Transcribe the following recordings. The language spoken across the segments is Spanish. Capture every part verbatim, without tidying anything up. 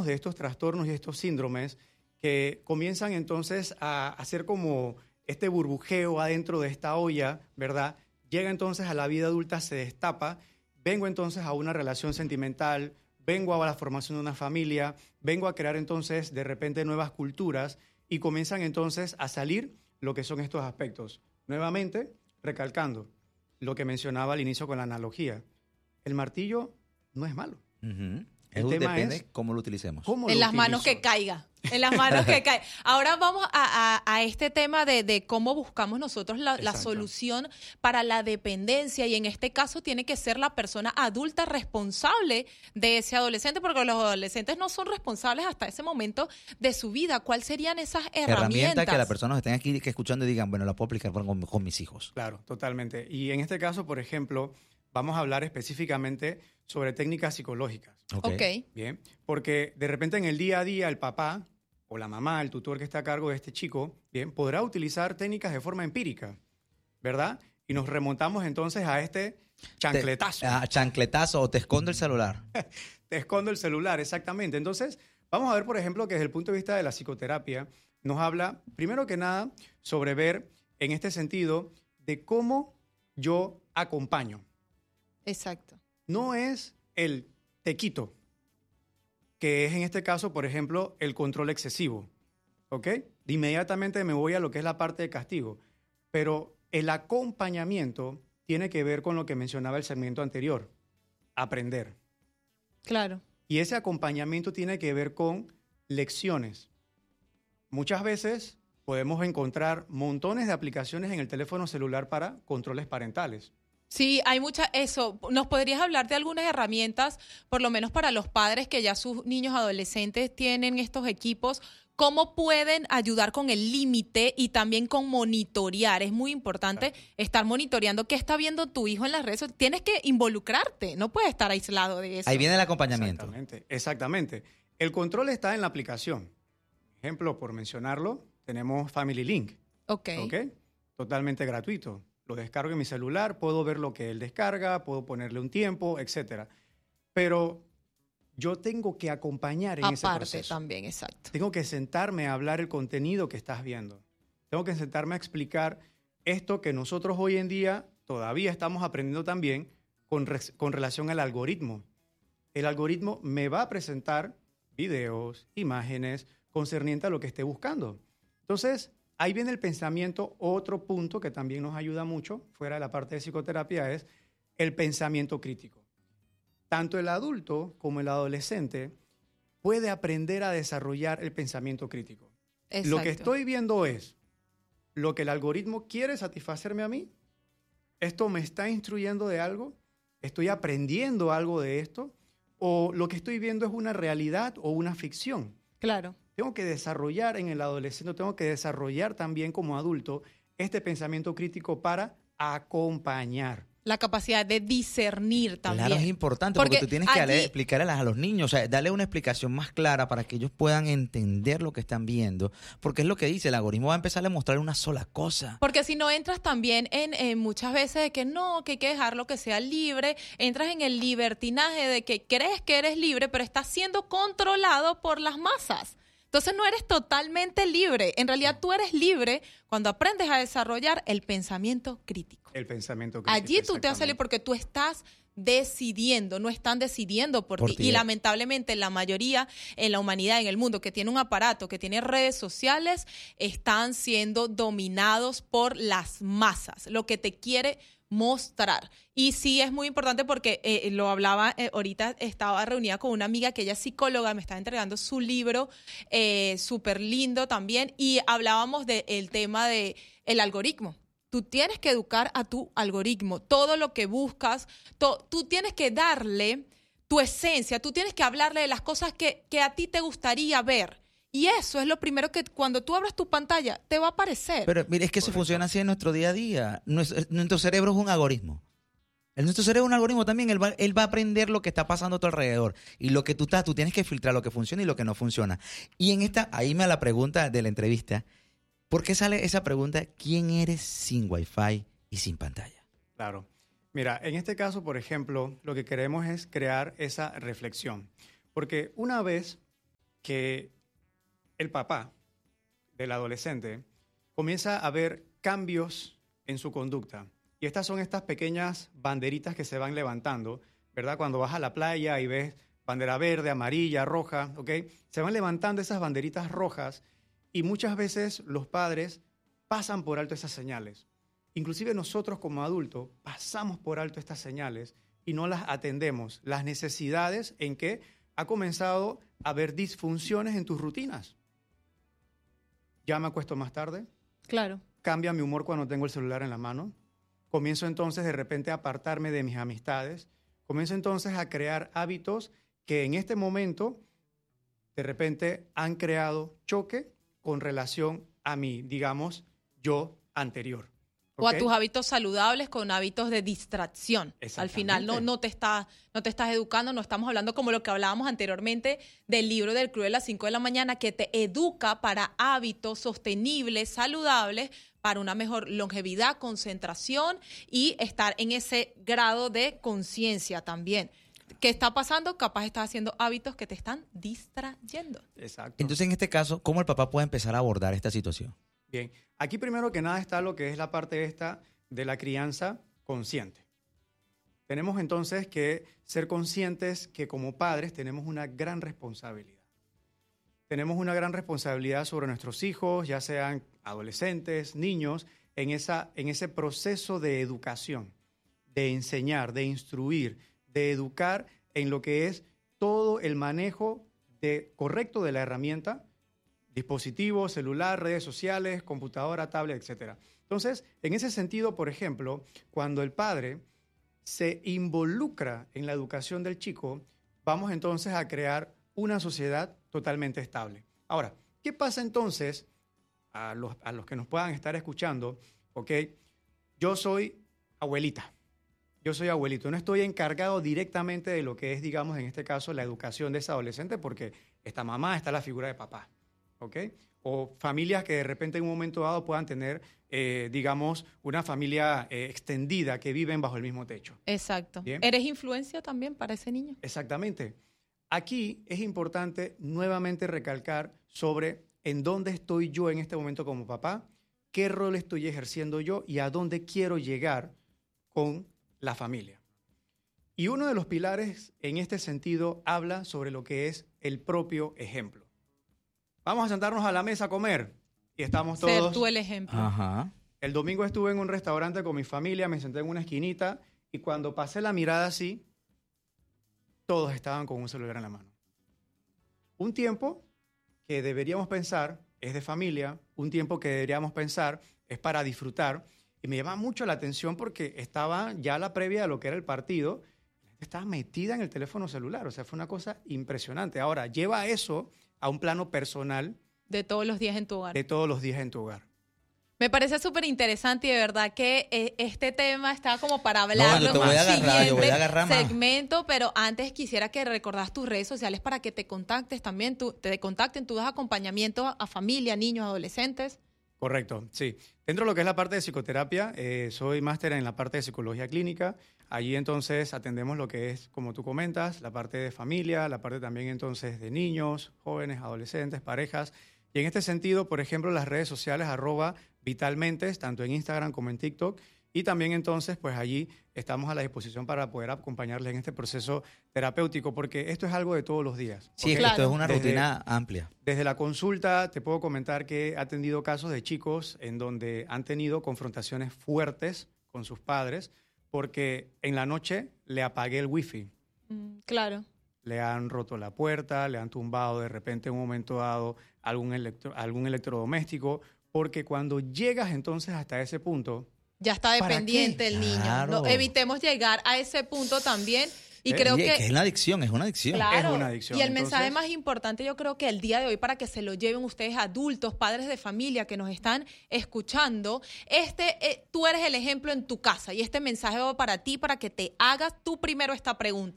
de estos trastornos y estos síndromes que comienzan entonces a hacer como este burbujeo adentro de esta olla, ¿verdad? Llega entonces a la vida adulta, se destapa, vengo entonces a una relación sentimental, vengo a la formación de una familia, vengo a crear entonces de repente nuevas culturas y comienzan entonces a salir lo que son estos aspectos. Nuevamente, recalcando lo que mencionaba al inicio con la analogía, el martillo no es malo. Uh-huh. El Eso tema depende es cómo lo utilicemos. ¿Cómo En lo las manos utilizo? que caiga. En las manos que caiga. Ahora vamos a, a, a este tema de, de cómo buscamos nosotros la, la solución para la dependencia. Y en este caso tiene que ser la persona adulta responsable de ese adolescente, porque los adolescentes no son responsables hasta ese momento de su vida. ¿Cuáles serían esas herramientas? Herramientas que las personas estén aquí que escuchando y digan, bueno, la puedo aplicar con, con mis hijos. Claro, totalmente. Y en este caso, por ejemplo, vamos a hablar específicamente sobre técnicas psicológicas. Ok. Ok. Bien, porque de repente en el día a día el papá o la mamá, el tutor que está a cargo de este chico, bien, podrá utilizar técnicas de forma empírica, ¿verdad? Y nos remontamos entonces a este chancletazo. Te, ah, chancletazo o te escondo el celular. Te escondo el celular, exactamente. Entonces, vamos a ver, por ejemplo, que desde el punto de vista de la psicoterapia nos habla, primero que nada, sobre ver en este sentido de cómo yo acompaño. Exacto. No es el te quito, que es en este caso, por ejemplo, el control excesivo, ¿ok? De inmediatamente me voy a lo que es la parte de castigo, pero el acompañamiento tiene que ver con lo que mencionaba el segmento anterior, aprender. Claro. Y ese acompañamiento tiene que ver con lecciones. Muchas veces podemos encontrar montones de aplicaciones en el teléfono celular para controles parentales. Sí, hay mucha eso. ¿Nos podrías hablar de algunas herramientas, por lo menos para los padres que ya sus niños adolescentes tienen estos equipos? ¿Cómo pueden ayudar con el límite y también con monitorear? Es muy importante claro. estar monitoreando qué está viendo tu hijo en las redes sociales. Tienes que involucrarte, no puedes estar aislado de eso. Ahí viene el acompañamiento. Exactamente, exactamente. El control está en la aplicación. Ejemplo, por mencionarlo, tenemos Family Link. Ok. Ok, totalmente gratuito. Lo descargo en mi celular, puedo ver lo que él descarga, puedo ponerle un tiempo, etcétera. Pero yo tengo que acompañar en Aparte, ese proceso. Aparte también, exacto. Tengo que sentarme a hablar el contenido que estás viendo. Tengo que sentarme a explicar esto que nosotros hoy en día todavía estamos aprendiendo también con, re- con relación al algoritmo. El algoritmo me va a presentar videos, imágenes, concerniente a lo que esté buscando. Entonces, ahí viene el pensamiento. Otro punto que también nos ayuda mucho, fuera de la parte de psicoterapia, es el pensamiento crítico. Tanto el adulto como el adolescente puede aprender a desarrollar el pensamiento crítico. Exacto. Lo que estoy viendo es lo que el algoritmo quiere satisfacerme a mí. ¿Esto me está instruyendo de algo? ¿Estoy aprendiendo algo de esto? ¿O lo que estoy viendo es una realidad o una ficción? Claro. Tengo que desarrollar en el adolescente, tengo que desarrollar también como adulto este pensamiento crítico para acompañar. La capacidad de discernir también. Claro, es importante porque, porque tú tienes que allí, explicarle a los niños, o sea, darle una explicación más clara para que ellos puedan entender lo que están viendo, porque es lo que dice, el algoritmo va a empezar a mostrar una sola cosa. Porque si no entras también en, en muchas veces de que no, que hay que dejarlo que sea libre, entras en el libertinaje de que crees que eres libre, pero estás siendo controlado por las masas. Entonces no eres totalmente libre. En realidad tú eres libre cuando aprendes a desarrollar el pensamiento crítico. El pensamiento crítico. Allí tú te vas a salir porque tú estás decidiendo, no están decidiendo por, por ti. ti. Y lamentablemente la mayoría en la humanidad, en el mundo, que tiene un aparato, que tiene redes sociales, están siendo dominados por las masas, lo que te quiere mostrar. Y sí es muy importante porque eh, lo hablaba eh, ahorita, estaba reunida con una amiga que ella es psicóloga, me estaba entregando su libro eh, súper lindo también, y hablábamos del tema de el algoritmo. Tú tienes que educar a tu algoritmo, todo lo que buscas, to, tú tienes que darle tu esencia, tú tienes que hablarle de las cosas que, que a ti te gustaría ver. Y eso es lo primero que cuando tú abras tu pantalla te va a aparecer. Pero mire, es que eso Correcto. Funciona así en nuestro día a día. Nuestro, nuestro cerebro es un algoritmo. El, nuestro cerebro es un algoritmo también. Él va, él va a aprender lo que está pasando a tu alrededor. Y lo que tú estás, tú tienes que filtrar lo que funciona y lo que no funciona. Y en esta, ahí me la pregunta de la entrevista. ¿Por qué sale esa pregunta? ¿Quién eres sin Wi-Fi y sin pantalla? Claro. Mira, en este caso, por ejemplo, lo que queremos es crear esa reflexión. Porque una vez que el papá del adolescente comienza a ver cambios en su conducta. Y estas son estas pequeñas banderitas que se van levantando, ¿verdad? Cuando vas a la playa y ves bandera verde, amarilla, roja, ¿ok? Se van levantando esas banderitas rojas y muchas veces los padres pasan por alto esas señales. Inclusive nosotros como adultos pasamos por alto estas señales y no las atendemos. Las necesidades en que ha comenzado a haber disfunciones en tus rutinas. Ya me acuesto más tarde. Claro. Cambia mi humor cuando tengo el celular en la mano. Comienzo entonces de repente a apartarme de mis amistades. Comienzo entonces a crear hábitos que en este momento de repente han creado choque con relación a mi, digamos, yo anterior. O ¿Okay? a tus hábitos saludables con hábitos de distracción. Al final no, no, te está, no te estás educando, no estamos hablando como lo que hablábamos anteriormente del libro del Club de las cinco de la mañana, que te educa para hábitos sostenibles, saludables, para una mejor longevidad, concentración y estar en ese grado de conciencia también. ¿Qué está pasando? Capaz estás haciendo hábitos que te están distrayendo. Exacto. Entonces, en este caso, ¿cómo el papá puede empezar a abordar esta situación? Bien, aquí primero que nada está lo que es la parte esta de la crianza consciente. Tenemos entonces que ser conscientes que como padres tenemos una gran responsabilidad. Tenemos una gran responsabilidad sobre nuestros hijos, ya sean adolescentes, niños, en, esa, en ese proceso de educación, de enseñar, de instruir, de educar en lo que es todo el manejo de, correcto de la herramienta, dispositivos, celular, redes sociales, computadora, tablet, etcétera. Entonces, en ese sentido, por ejemplo, cuando el padre se involucra en la educación del chico, vamos entonces a crear una sociedad totalmente estable. Ahora, ¿qué pasa entonces a los, a los que nos puedan estar escuchando? Ok, yo soy abuelita, yo soy abuelito, no estoy encargado directamente de lo que es, digamos, en este caso, la educación de ese adolescente porque está mamá, está la figura de papá. ¿Okay? O familias que de repente en un momento dado puedan tener, eh, digamos, una familia eh, extendida que viven bajo el mismo techo. Exacto. ¿Bien? ¿Eres influencia también para ese niño? Exactamente. Aquí es importante nuevamente recalcar sobre en dónde estoy yo en este momento como papá, qué rol estoy ejerciendo yo y a dónde quiero llegar con la familia. Y uno de los pilares en este sentido habla sobre lo que es el propio ejemplo. Vamos a sentarnos a la mesa a comer y estamos todos... Ser tú el ejemplo. Ajá. El domingo estuve en un restaurante con mi familia, me senté en una esquinita y cuando pasé la mirada así, todos estaban con un celular en la mano. Un tiempo que deberíamos pensar es de familia, un tiempo que deberíamos pensar es para disfrutar y me llama mucho la atención porque estaba ya la previa de lo que era el partido, la gente estaba metida en el teléfono celular, o sea, fue una cosa impresionante. Ahora, lleva eso a un plano personal. De todos los días en tu hogar. De todos los días en tu hogar. Me parece súper interesante y de verdad que eh, este tema está como para hablarlo. No, yo te voy a agarrar, yo voy a agarrar más. Segmento, pero antes quisiera que recordas tus redes sociales para que te contactes también, tú, te contacten, tú das acompañamiento a familia, niños, adolescentes. Correcto, sí. Dentro de lo que es la parte de psicoterapia, eh, soy máster en la parte de psicología clínica. Allí entonces atendemos lo que es, como tú comentas, la parte de familia, la parte también entonces de niños, jóvenes, adolescentes, parejas. Y en este sentido, por ejemplo, las redes sociales arroba vitalmentes, tanto en Instagram como en TikTok. Y también entonces, pues allí estamos a la disposición para poder acompañarles en este proceso terapéutico, porque esto es algo de todos los días. Sí, ¿Okay? esto es una Desde, rutina amplia. Desde la consulta te puedo comentar que he atendido casos de chicos en donde han tenido confrontaciones fuertes con sus padres porque en la noche le apagué el wifi. Mm, claro. Le han roto la puerta, le han tumbado de repente en un momento dado algún, electro, algún electrodoméstico, porque cuando llegas entonces hasta ese punto... Ya está dependiente el niño. Claro. No, evitemos llegar a ese punto también. Y Eh, creo Oye, que... que es una adicción, es una adicción. Claro. Es una adicción. Y el Entonces, mensaje más importante yo creo que el día de hoy para que se lo lleven ustedes adultos, padres de familia que nos están escuchando, este, eh, tú eres el ejemplo en tu casa y este mensaje va para ti para que te hagas tú primero esta pregunta.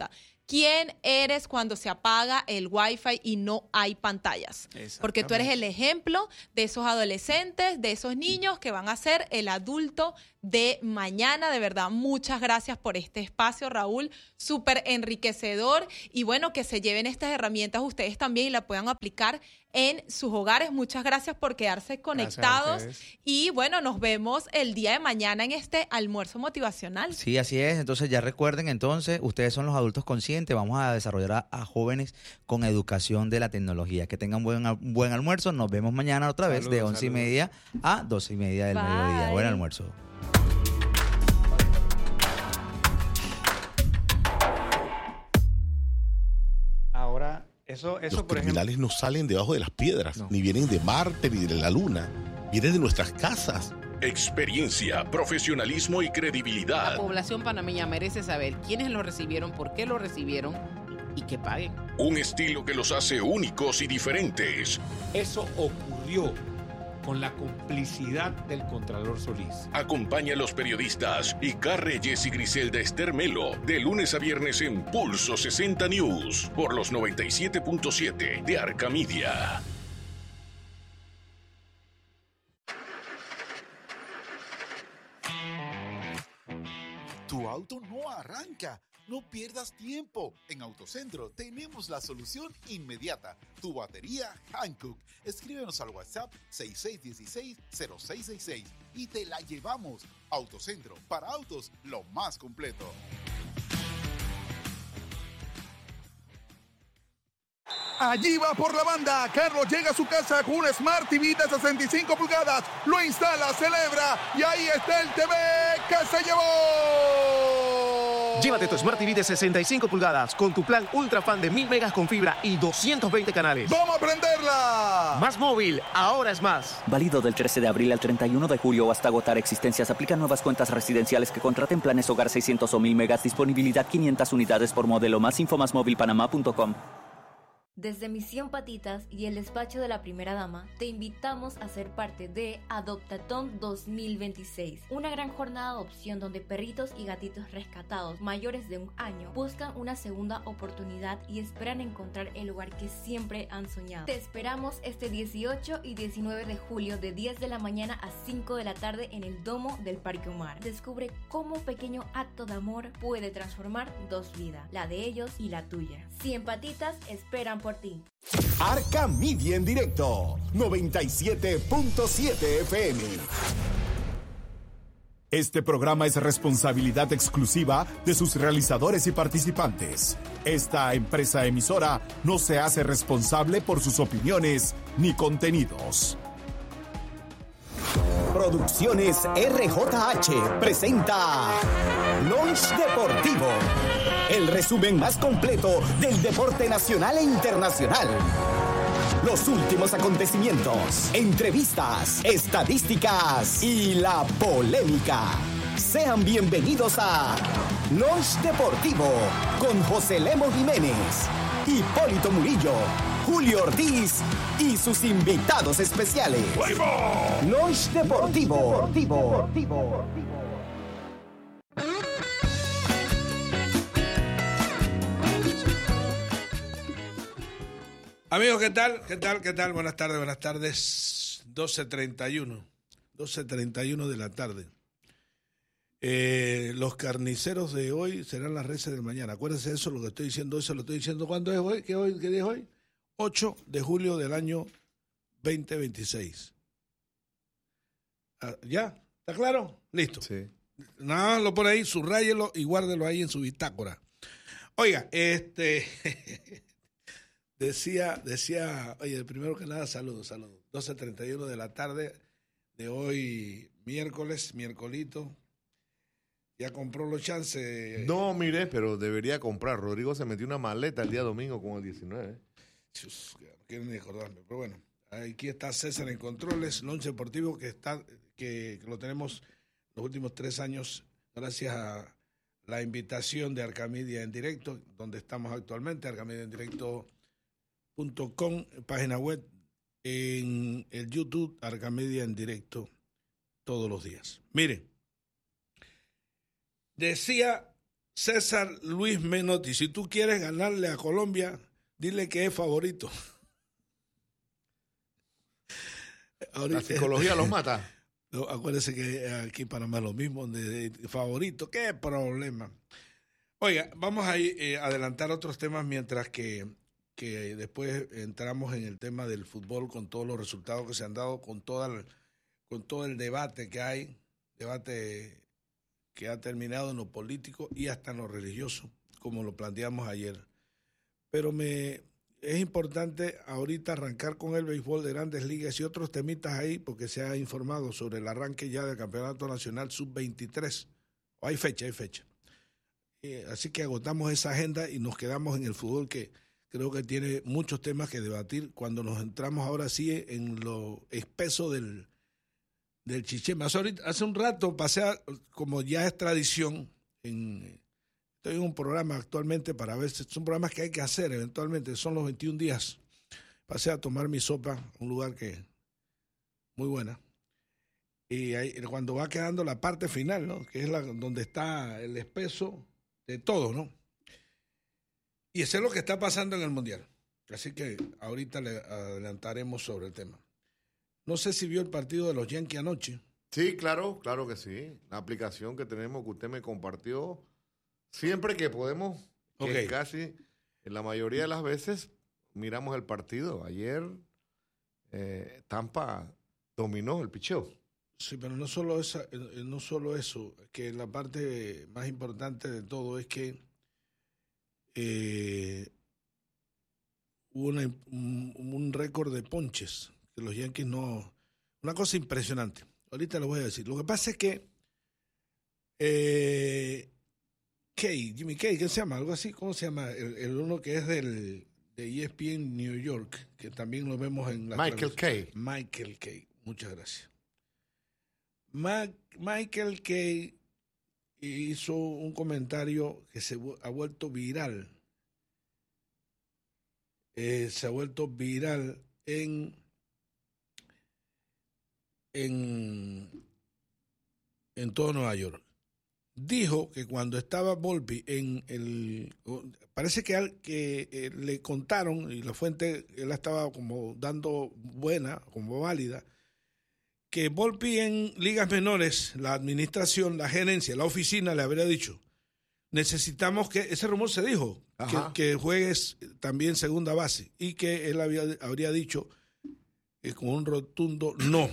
quién eres cuando se apaga el Wi-Fi y no hay pantallas. Porque tú eres el ejemplo de esos adolescentes, de esos niños que van a ser el adulto de mañana. De verdad, muchas gracias por este espacio, Raúl, súper enriquecedor, y bueno, que se lleven estas herramientas ustedes también y la puedan aplicar en sus hogares. Muchas gracias por quedarse conectados y bueno, nos vemos el día de mañana en este almuerzo motivacional. Sí, así es. Entonces ya recuerden, entonces, ustedes son los adultos conscientes. Vamos a desarrollar a, a jóvenes con educación de la tecnología. Que tengan buen, buen almuerzo. Nos vemos mañana otra vez saludos, de once saludos. y media a doce y media del Bye. mediodía. Buen almuerzo. Ahora, eso, eso Los por criminales ejemplo, no salen debajo de las piedras, no. ni vienen de Marte, ni de la Luna. Vienen de nuestras casas. Experiencia, profesionalismo y credibilidad. La población panameña merece saber quiénes lo recibieron, por qué lo recibieron y que paguen. Un estilo que los hace únicos y diferentes. Eso ocurrió con la complicidad del Contralor Solís. Acompaña a los periodistas Ica Reyes y Griselda Esther Melo de lunes a viernes en Pulso sesenta News por los noventa y siete punto siete de Arca Media. Tu auto no arranca. No pierdas tiempo. En Autocentro tenemos la solución inmediata. Tu batería Hankook. Escríbenos al WhatsApp seis seis uno seis, cero seis seis seis y te la llevamos. Autocentro, para autos, lo más completo. Allí va por la banda. Carlos llega a su casa con un Smart T V de sesenta y cinco pulgadas. Lo instala, celebra y ahí está el T V que se llevó. Llévate tu Smart T V de sesenta y cinco pulgadas con tu plan Ultra Fan de mil megas con fibra y doscientos veinte canales. ¡Vamos a prenderla! Más móvil, ahora es más. Válido del trece de abril al treinta y uno de julio hasta agotar existencias. Aplican nuevas cuentas residenciales que contraten planes hogar seiscientos o mil megas. Disponibilidad quinientas unidades por modelo. Más info más móvil panamá punto com. Desde Misión Patitas y el despacho de la primera dama, te invitamos a ser parte de Adoptatón dos mil veintiséis, una gran jornada de adopción donde perritos y gatitos rescatados mayores de un año buscan una segunda oportunidad y esperan encontrar el lugar que siempre han soñado. Te esperamos este dieciocho y diecinueve de julio de diez de la mañana a cinco de la tarde en el Domo del Parque Omar. Descubre cómo un pequeño acto de amor puede transformar dos vidas, la de ellos y la tuya. Cien Patitas esperan por ti. Arca Media en directo, noventa y siete punto siete F M. Este programa es responsabilidad exclusiva de sus realizadores y participantes. Esta empresa emisora no se hace responsable por sus opiniones ni contenidos. Producciones R J H presenta Launch Deportivo, el resumen más completo del deporte nacional e internacional. Los últimos acontecimientos, entrevistas, estadísticas y la polémica. Sean bienvenidos a Launch Deportivo con José Lemo Jiménez, Hipólito Murillo, Julio Ortiz y sus invitados especiales. Launch Deportivo. Deportivo. Deportivo. Amigos, ¿qué tal? ¿Qué tal? ¿Qué tal? Buenas tardes, buenas tardes. doce treinta y uno. doce treinta y uno de la tarde. Eh, los carniceros de hoy serán las reses del mañana. Acuérdense de eso, lo que estoy diciendo, eso lo estoy diciendo. ¿Cuándo es hoy? ¿Qué, hoy? ¿Qué día es hoy? ocho de julio del año veinte veintiséis. Ah, ¿ya? ¿Está claro? Listo. Sí. Nada, lo pone ahí, subráyelo y guárdelo ahí en su bitácora. Oiga, este... Decía, decía, oye, primero que nada, saludos, saludos. doce treinta y uno de la tarde de hoy, miércoles, miércolito. ¿Ya compró los chances? No, mire, pero debería comprar. Rodrigo se metió una maleta el día domingo con el diecinueve. Uf, no quiero ni acordarme, pero bueno. Aquí está César en controles, Launch Deportivo, que está, que, que lo tenemos los últimos tres años, gracias a la invitación de Arca Media en directo, donde estamos actualmente, Arca Media en directo. Punto com, página web, en el YouTube, Arca Media en directo, todos los días. Miren, decía César Luis Menotti, si tú quieres ganarle a Colombia, dile que es favorito. Ahorita, la psicología los mata. No, acuérdense que aquí en Panamá es lo mismo, de, de favorito, qué problema. Oiga, vamos a eh, adelantar otros temas mientras que, que después entramos en el tema del fútbol con todos los resultados que se han dado, con, toda el, con todo el debate que hay, debate que ha terminado en lo político y hasta en lo religioso, como lo planteamos ayer. Pero me es importante ahorita arrancar con el béisbol de Grandes Ligas y otros temitas ahí, porque se ha informado sobre el arranque ya del Campeonato Nacional sub veintitrés. Hay fecha, hay fecha. Eh, así que agotamos esa agenda y nos quedamos en el fútbol, que creo que tiene muchos temas que debatir cuando nos entramos ahora sí en lo espeso del, del chichema. Hace, ahorita, hace un rato pasé, a, como ya es tradición, en, estoy en un programa actualmente para ver, son programas que hay que hacer eventualmente, son los veintiún días. Pasé a tomar mi sopa, un lugar que muy buena. Y ahí, cuando va quedando la parte final, ¿no? Que es la donde está el espeso de todo, ¿no? Y eso es lo que está pasando en el Mundial. Así que ahorita le adelantaremos sobre el tema. No sé si vio el partido de los Yankees anoche. Sí, claro, claro que sí. La aplicación que tenemos que usted me compartió, siempre que podemos, que okay. Casi en la mayoría de las veces miramos el partido. Ayer eh, Tampa dominó el picheo. Sí, pero no solo, esa, no solo eso, que la parte más importante de todo es que eh, hubo una, un, un récord de ponches, que los Yankees no... Una cosa impresionante, ahorita lo voy a decir. Lo que pasa es que eh, Kay, Jimmy Kay, ¿qué se llama? Algo así, ¿cómo se llama? El, el uno que es del de E S P N New York, que también lo vemos en la... Michael Kay. Michael Kay, muchas gracias. Ma- Michael Kay hizo un comentario que se ha vuelto viral. Eh, se ha vuelto viral en, en, en todo Nueva York. Dijo que cuando estaba Volpi en el... Parece que, al, que eh, le contaron, y la fuente él la estaba como dando buena, como válida, que Volpi en ligas menores, la administración, la gerencia, la oficina le habría dicho, necesitamos que, ese rumor se dijo, que, que juegues también segunda base, y que él había, habría dicho eh, con un rotundo no.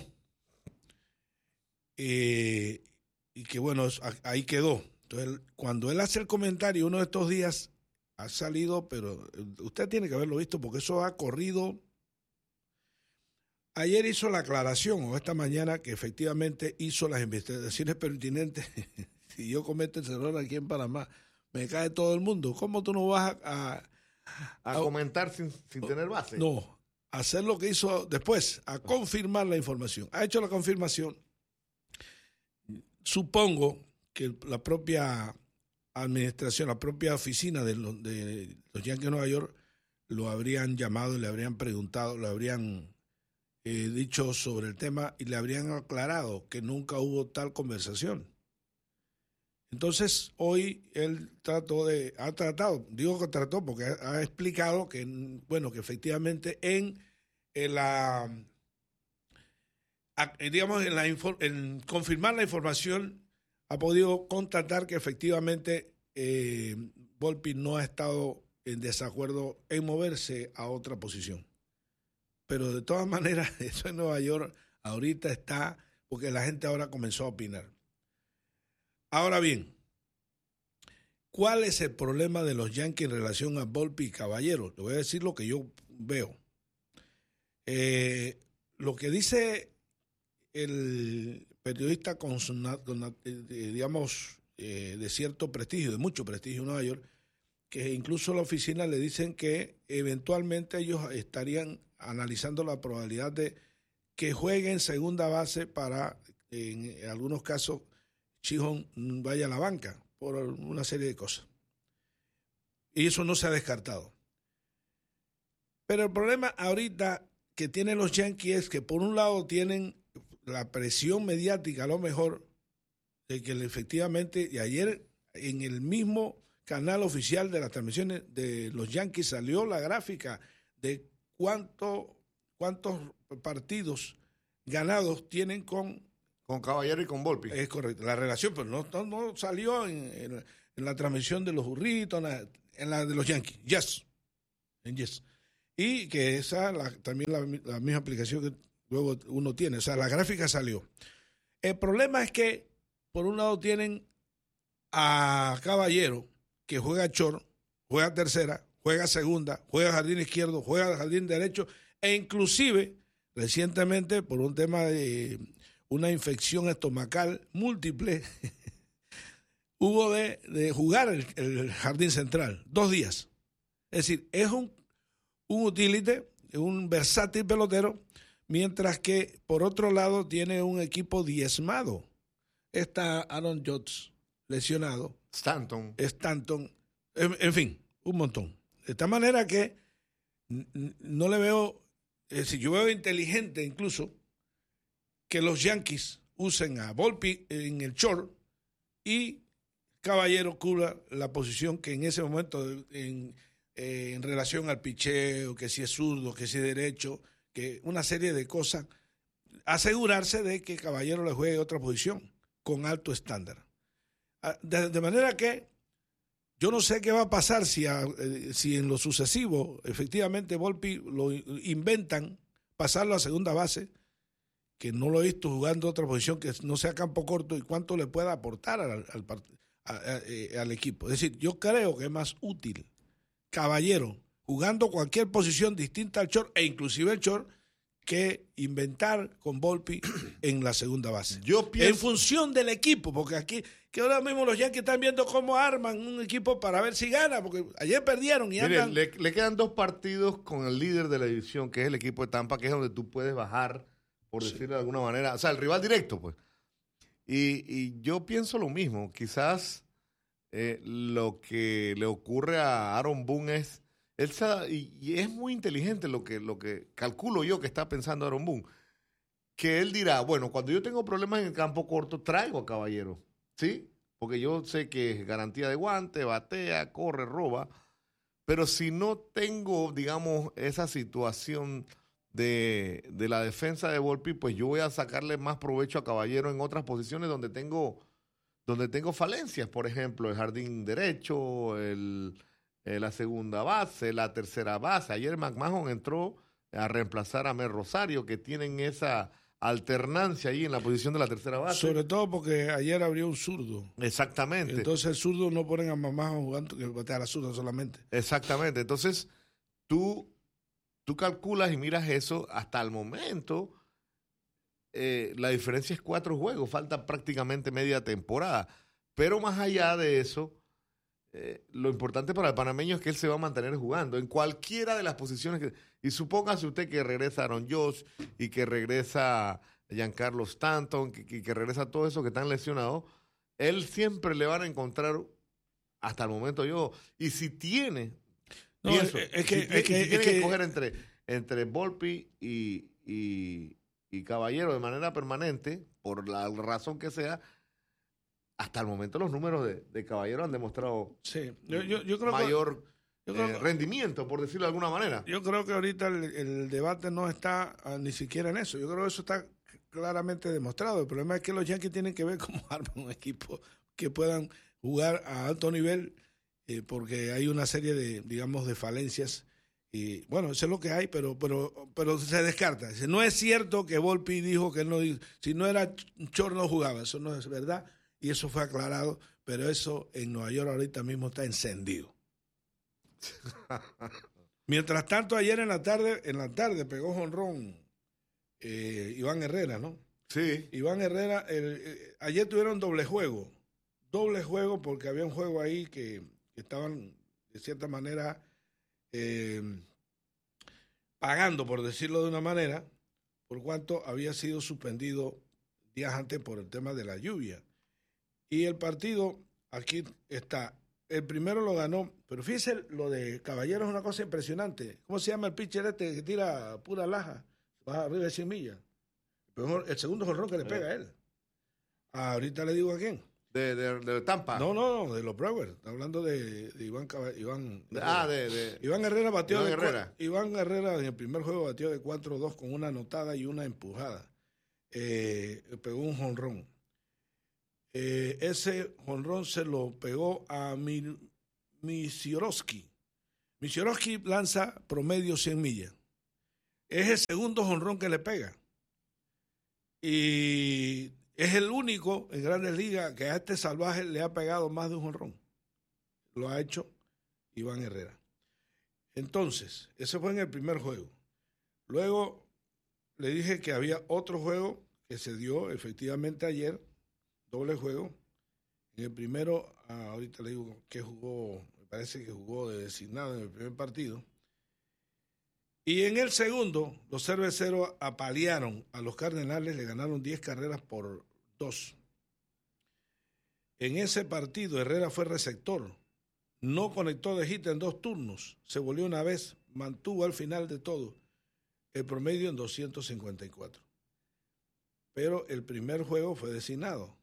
Eh, y que bueno, ahí quedó. Entonces, cuando él hace el comentario, uno de estos días ha salido, pero usted tiene que haberlo visto porque eso ha corrido. Ayer hizo la aclaración, o esta mañana, que efectivamente hizo las investigaciones pertinentes. Si yo cometo el error aquí en Panamá, me cae todo el mundo. ¿Cómo tú no vas a... A, a, a comentar sin, sin tener base? No, a hacer lo que hizo después, a confirmar la información. Ha hecho la confirmación. Supongo que la propia administración, la propia oficina de los, de los Yankees de Nueva York lo habrían llamado y le habrían preguntado, le habrían... Eh, dicho sobre el tema y le habrían aclarado que nunca hubo tal conversación. Entonces, hoy él trató de, ha tratado, digo que trató porque ha, ha explicado que, bueno, que efectivamente en, en la, digamos, en, la en confirmar la información ha podido constatar que efectivamente eh, Volpi no ha estado en desacuerdo en moverse a otra posición. Pero de todas maneras, eso en Nueva York ahorita está, porque la gente ahora comenzó a opinar. Ahora bien, ¿cuál es el problema de los Yankees en relación a Volpi y Caballero? Le voy a decir lo que yo veo. Eh, lo que dice el periodista con, con digamos, eh, de cierto prestigio, de mucho prestigio en Nueva York, que incluso a la oficina le dicen que eventualmente ellos estarían analizando la probabilidad de que juegue en segunda base para, en algunos casos, Chijón vaya a la banca por una serie de cosas. Y eso no se ha descartado. Pero el problema ahorita que tienen los Yankees es que por un lado tienen la presión mediática, a lo mejor, de que efectivamente, y ayer en el mismo canal oficial de las transmisiones de los Yankees salió la gráfica de cuánto, cuántos partidos ganados tienen con... Con Caballero y con Volpi. Es correcto, la relación, pero no, no, no salió en, en, en la transmisión de los Burritos, en la, en la de los Yankees. Yes. En Yes. Y que esa la, también la, la misma aplicación que luego uno tiene. O sea, la gráfica salió. El problema es que, por un lado, tienen a Caballero, que juega short, juega tercera, juega segunda, juega jardín izquierdo, juega jardín derecho, e inclusive, recientemente, por un tema de una infección estomacal múltiple, hubo de, de jugar el, el jardín central, dos días. Es decir, es un, un utility, un versátil pelotero, mientras que, por otro lado, tiene un equipo diezmado. Está Aaron Judge lesionado. Stanton. Stanton. En, en fin, un montón. De esta manera que no le veo, es decir, yo veo inteligente incluso que los Yankees usen a Volpi en el short y Caballero cubra la posición que en ese momento, en, eh, en relación al picheo, que si es zurdo, que si es derecho, que una serie de cosas, asegurarse de que Caballero le juegue otra posición con alto estándar. De, de manera que yo no sé qué va a pasar si, a, eh, si en lo sucesivo efectivamente Volpi lo inventan pasarlo a segunda base, que no lo he visto jugando otra posición que no sea campo corto, y cuánto le pueda aportar al, al, a, a, a, al equipo. Es decir, yo creo que es más útil Caballero jugando cualquier posición distinta al short, e inclusive el short, que inventar con Volpi en la segunda base. Yo pienso... En función del equipo, porque aquí, que ahora mismo los Yankees están viendo cómo arman un equipo para ver si gana, porque ayer perdieron y Mire, andan... le, le quedan dos partidos con el líder de la división, que es el equipo de Tampa, que es donde tú puedes bajar, por sí. decirlo de alguna manera, o sea, el rival directo, pues. Y, y yo pienso lo mismo, quizás eh, lo que le ocurre a Aaron Boone es... Él sabe, y, y es muy inteligente lo que, lo que calculo yo que está pensando Aaron Boone, que él dirá, bueno, cuando yo tengo problemas en el campo corto, traigo a Caballero, ¿sí? Porque yo sé que es garantía de guante, batea, corre, roba, pero si no tengo, digamos, esa situación de, de la defensa de Volpi, pues yo voy a sacarle más provecho a Caballero en otras posiciones donde tengo, donde tengo falencias, por ejemplo, el jardín derecho, el... la segunda base, la tercera base. Ayer McMahon entró a reemplazar a Mer Rosario, que tienen esa alternancia ahí en la posición de la tercera base. Sobre todo porque ayer abrió un zurdo. Exactamente. Entonces el zurdo no ponen a McMahon jugando, que batea a la zurda solamente. Exactamente. Entonces tú, tú calculas y miras eso hasta el momento. Eh, la diferencia es cuatro juegos, falta prácticamente media temporada. Pero más allá de eso, Eh, lo importante para el panameño es que él se va a mantener jugando en cualquiera de las posiciones. Que, y supóngase usted que regresa Aaron Josh y que regresa Giancarlo Stanton, que, que, que regresa todos esos que están lesionados, él siempre le van a encontrar, hasta el momento yo, y si tiene, no, pienso, es, es que, si, es que, si es tiene que, que escoger entre, entre Volpi y, y, y Caballero de manera permanente, por la razón que sea, hasta el momento los números de, de Caballero han demostrado sí, yo, yo, yo creo mayor que, yo creo eh, que, rendimiento, por decirlo de alguna manera. Yo creo que ahorita el, el debate no está uh, ni siquiera en eso. Yo creo que eso está claramente demostrado. El problema es que los Yankees tienen que ver cómo arman un equipo que puedan jugar a alto nivel, eh, porque hay una serie de, digamos, de falencias. Y bueno, eso es lo que hay, pero pero pero se descarta. No es cierto que Volpi dijo que no, si no era short no jugaba. Eso no es verdad. Y eso fue aclarado, pero eso en Nueva York ahorita mismo está encendido. Mientras tanto, ayer en la tarde, en la tarde pegó jonrón eh, Iván Herrera, ¿no? Sí. Iván Herrera, el, eh, ayer tuvieron doble juego. Doble juego porque había un juego ahí que, que estaban, de cierta manera, eh, pagando, por decirlo de una manera, por cuanto había sido suspendido días antes por el tema de la lluvia. Y el partido, aquí está, el primero lo ganó, pero fíjese, lo de Caballero es una cosa impresionante. ¿Cómo se llama el pitcher este que tira pura laja? Baja arriba de cien millas. El segundo jonrón que le pega a él. Ah, ahorita le digo a quién. De, de, de Tampa. No, no, de los Brewers. Está hablando de, de Iván, Caba, Iván Ah, de, de Iván Herrera batió Iván de Herrera. Iván Herrera en el primer juego batió de cuatro dos con una anotada y una empujada. Eh, pegó un jonrón. Eh, ese jonrón se lo pegó a Misiorowski. Misiorowski lanza promedio cien millas. Es el segundo jonrón que le pega. Y es el único en Grandes Ligas que a este salvaje le ha pegado más de un jonrón. Lo ha hecho Iván Herrera. Entonces, ese fue en el primer juego. Luego le dije que había otro juego que se dio efectivamente ayer, doble juego. En el primero, ah, ahorita le digo que jugó, me parece que jugó de designado en el primer partido. Y en el segundo, los cerveceros apalearon a los Cardenales, le ganaron diez carreras por dos. En ese partido, Herrera fue receptor. No conectó de hit en dos turnos. Se volvió una vez, mantuvo al final de todo el promedio en doscientos cincuenta y cuatro. Pero el primer juego fue designado.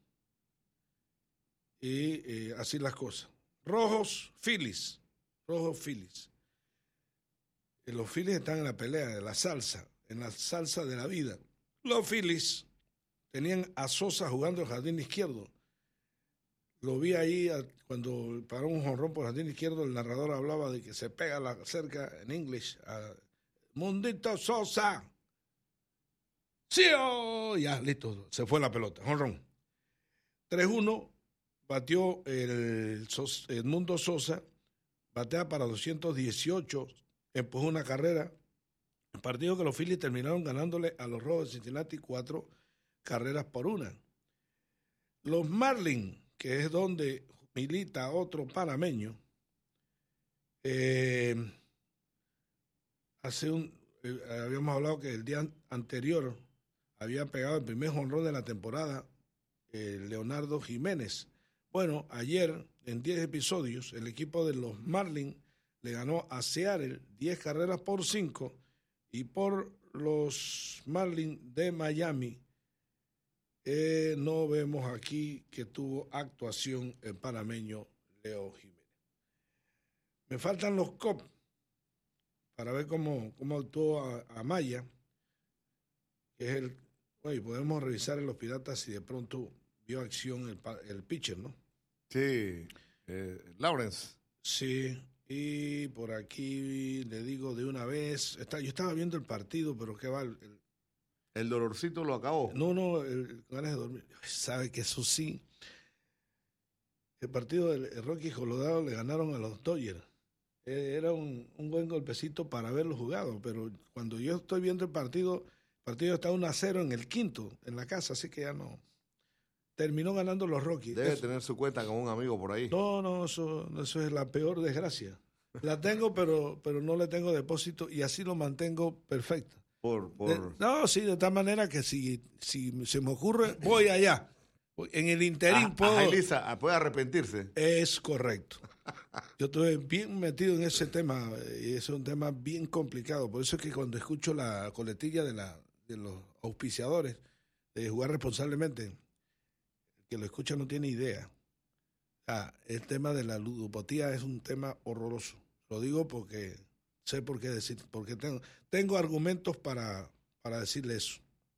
Y eh, así las cosas. Rojos, Phillies. Rojos, Phillies. Los Phillies están en la pelea de la salsa, en la salsa de la vida. Los Phillies tenían a Sosa jugando el jardín izquierdo. Lo vi ahí a, cuando paró un jonrón por el jardín izquierdo, el narrador hablaba de que se pega la cerca en inglés. Mundito Sosa. ¡Sí! Oh, ya, listo. Se fue la pelota. Jonrón. tres uno. Batió el Edmundo Sosa. Batea para doscientos dieciocho. Empujó una carrera. El partido que los Phillies terminaron ganándole a los Rojos de Cincinnati cuatro carreras por una. Los Marlins, que es donde milita otro panameño, eh, hace un, eh, habíamos hablado que el día anterior había pegado el primer jonrón de la temporada eh, Leonardo Jiménez. Bueno, ayer en diez episodios el equipo de los Marlins le ganó a Seattle diez carreras por cinco y por los Marlins de Miami eh, no vemos aquí que tuvo actuación el panameño Leo Jiménez. Me faltan los Cubs para ver cómo, cómo actuó a, a Maya, que es el... Oye, podemos revisar en los Piratas si de pronto vio acción el, el pitcher, ¿no? Sí, eh, Lawrence. Sí. Y por aquí le digo de una vez, está, yo estaba viendo el partido, pero qué va. El, el, el dolorcito lo acabó. No, no, el, ganas de dormir. Sabe que eso sí. El partido del el Rocky Colorado le ganaron a los Dodgers. Eh, era un, un buen golpecito para verlo jugado, pero cuando yo estoy viendo el partido, el partido está uno a cero en el quinto, en la casa, así que ya no. Terminó ganando los Rockies. Debe eso. tener su cuenta con un amigo por ahí. No, no, eso, eso es la peor desgracia. La tengo, pero, pero no le tengo depósito y así lo mantengo perfecto. Por, por... De, no, sí, de tal manera que si, si se me ocurre, voy allá. En el interín ah, puedo... Elisa, puede arrepentirse. Es correcto. Yo estuve bien metido en ese tema y es un tema bien complicado. Por eso es que cuando escucho la coletilla de, la, de los auspiciadores de jugar responsablemente, que lo escucha no tiene idea. Ah, el tema de la ludopatía es un tema horroroso. Lo digo porque sé por qué decir, porque tengo, tengo argumentos para, para decirle eso.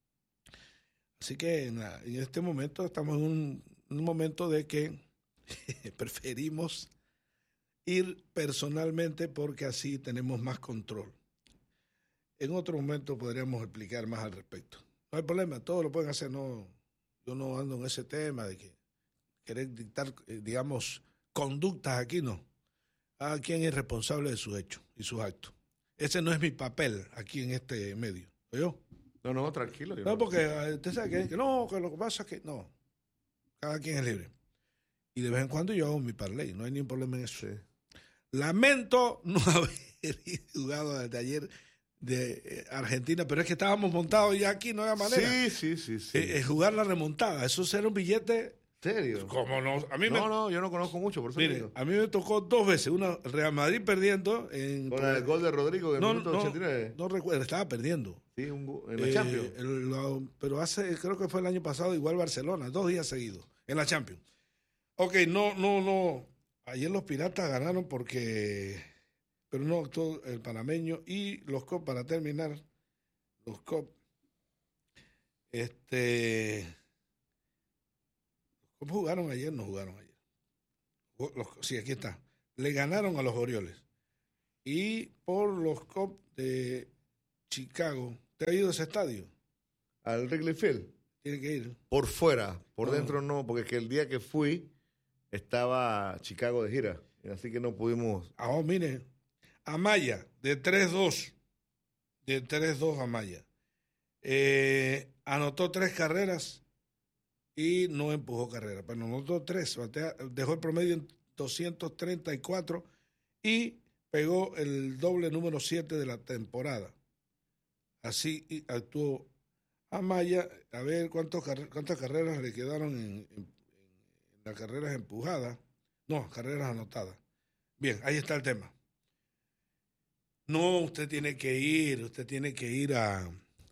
Así que en, la, en este momento estamos en un, un momento de que preferimos ir personalmente porque así tenemos más control. En otro momento podríamos explicar más al respecto. No hay problema, todo lo pueden hacer, no... Yo no ando en ese tema de que querer dictar, eh, digamos, conductas aquí, no. Cada quien es responsable de sus hechos y sus actos. Ese no es mi papel aquí en este medio. ¿Oyó? No, no, tranquilo. No, no, porque uh, usted sabe que, que no, que lo que pasa es que no. Cada quien es libre. Y de vez en cuando yo hago mi parlay, no hay ningún problema en eso. Sí. Lamento no haber jugado desde ayer de eh, Argentina, pero es que estábamos montados ya aquí, no había manera. Sí, sí, sí. sí. Eh, eh, jugar la remontada, eso será un billete. ¿Serio? ¿Cómo no? A mí no, me, no, yo no conozco mucho, por eso mire, digo. a mí me tocó dos veces, una Real Madrid perdiendo en... Con el gol de Rodrigo del no, minuto no, ochenta y nueve. No recuerdo, estaba perdiendo. Sí, un, en la eh, Champions. El, lo, pero hace, creo que fue el año pasado, igual Barcelona, dos días seguidos, en la Champions. Ok, no, no, no. Ayer los Piratas ganaron porque... Pero no actuó el panameño. Y los Cubs, para terminar, los Cubs... Este... Los Cubs jugaron ayer, no jugaron ayer. Los, sí, aquí está. Le ganaron a los Orioles. Y por los Cubs de Chicago... ¿Te ha ido a ese estadio? ¿Al Wrigley Field? Tiene que ir. Por fuera, por no. dentro no, porque es que el día que fui estaba Chicago de gira, así que no pudimos... Ah, oh, mire, Amaya, de tres dos, de tres dos Amaya. Eh, anotó tres carreras y no empujó carreras, pero anotó tres, dejó el promedio en doscientos treinta y cuatro y pegó el doble número siete de la temporada. Así actuó Amaya. A ver cuántos, cuántas carreras le quedaron en, en, en las carreras empujadas. No, carreras anotadas. Bien, ahí está el tema. No, usted tiene que ir, usted tiene que ir a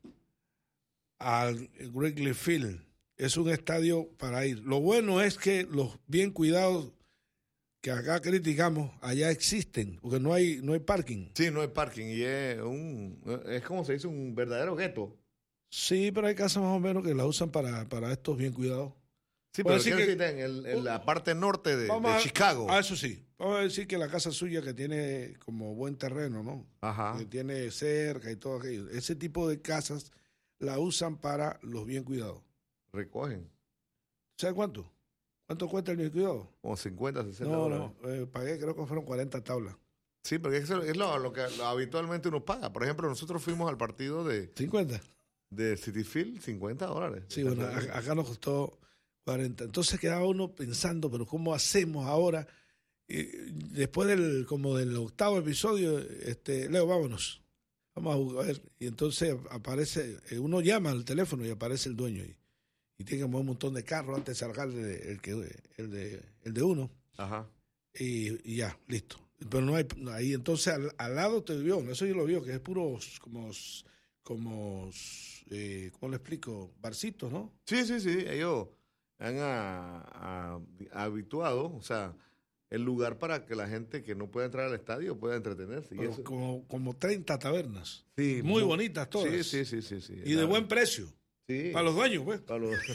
al Wrigley Field. Es un estadio para ir. Lo bueno es que los bien cuidados que acá criticamos, allá existen, porque no hay no hay parking. Sí, no hay parking y es un es como se dice, un verdadero gueto. Sí, pero hay casas más o menos que la usan para, para estos bien cuidados. Sí, pero decir que, en, el, en la parte norte de, de a, Chicago. Ah, eso sí. Vamos a decir que la casa suya que tiene como buen terreno, ¿no? Ajá. Que tiene cerca y todo aquello. Ese tipo de casas la usan para los bien cuidados. Recogen. ¿Sabes cuánto? ¿Cuánto cuesta el bien cuidado? Como cincuenta, sesenta No, dólares. no, eh, pagué, creo que fueron cuarenta tablas. Sí, porque eso es lo, lo que lo habitualmente uno paga. Por ejemplo, nosotros fuimos al partido de... ¿cincuenta? De Citi Field, cincuenta dólares. Sí, bueno, a, acá nos costó cuarenta. Entonces quedaba uno pensando, pero ¿cómo hacemos ahora? Y después del como del octavo episodio, este, Leo, vámonos. Vamos a jugar. Y entonces aparece, uno llama al teléfono y aparece el dueño. Y, y tiene que mover un montón de carros antes de sacar el, el, que, el, de, el de uno. Ajá. Y, y ya, listo. Pero no hay, ahí entonces al, al lado te vio, eso yo lo vio, que es puro como, como eh, ¿cómo le explico? Barcitos, ¿no? Sí, sí, sí, ellos han a, a, a habituado, o sea, el lugar para que la gente que no pueda entrar al estadio pueda entretenerse. Y eso... como, como treinta tabernas. Sí, muy, muy bonitas todas. Sí, sí, sí, sí, sí. Y de buen precio. Sí. Para los dueños, pues. Para los...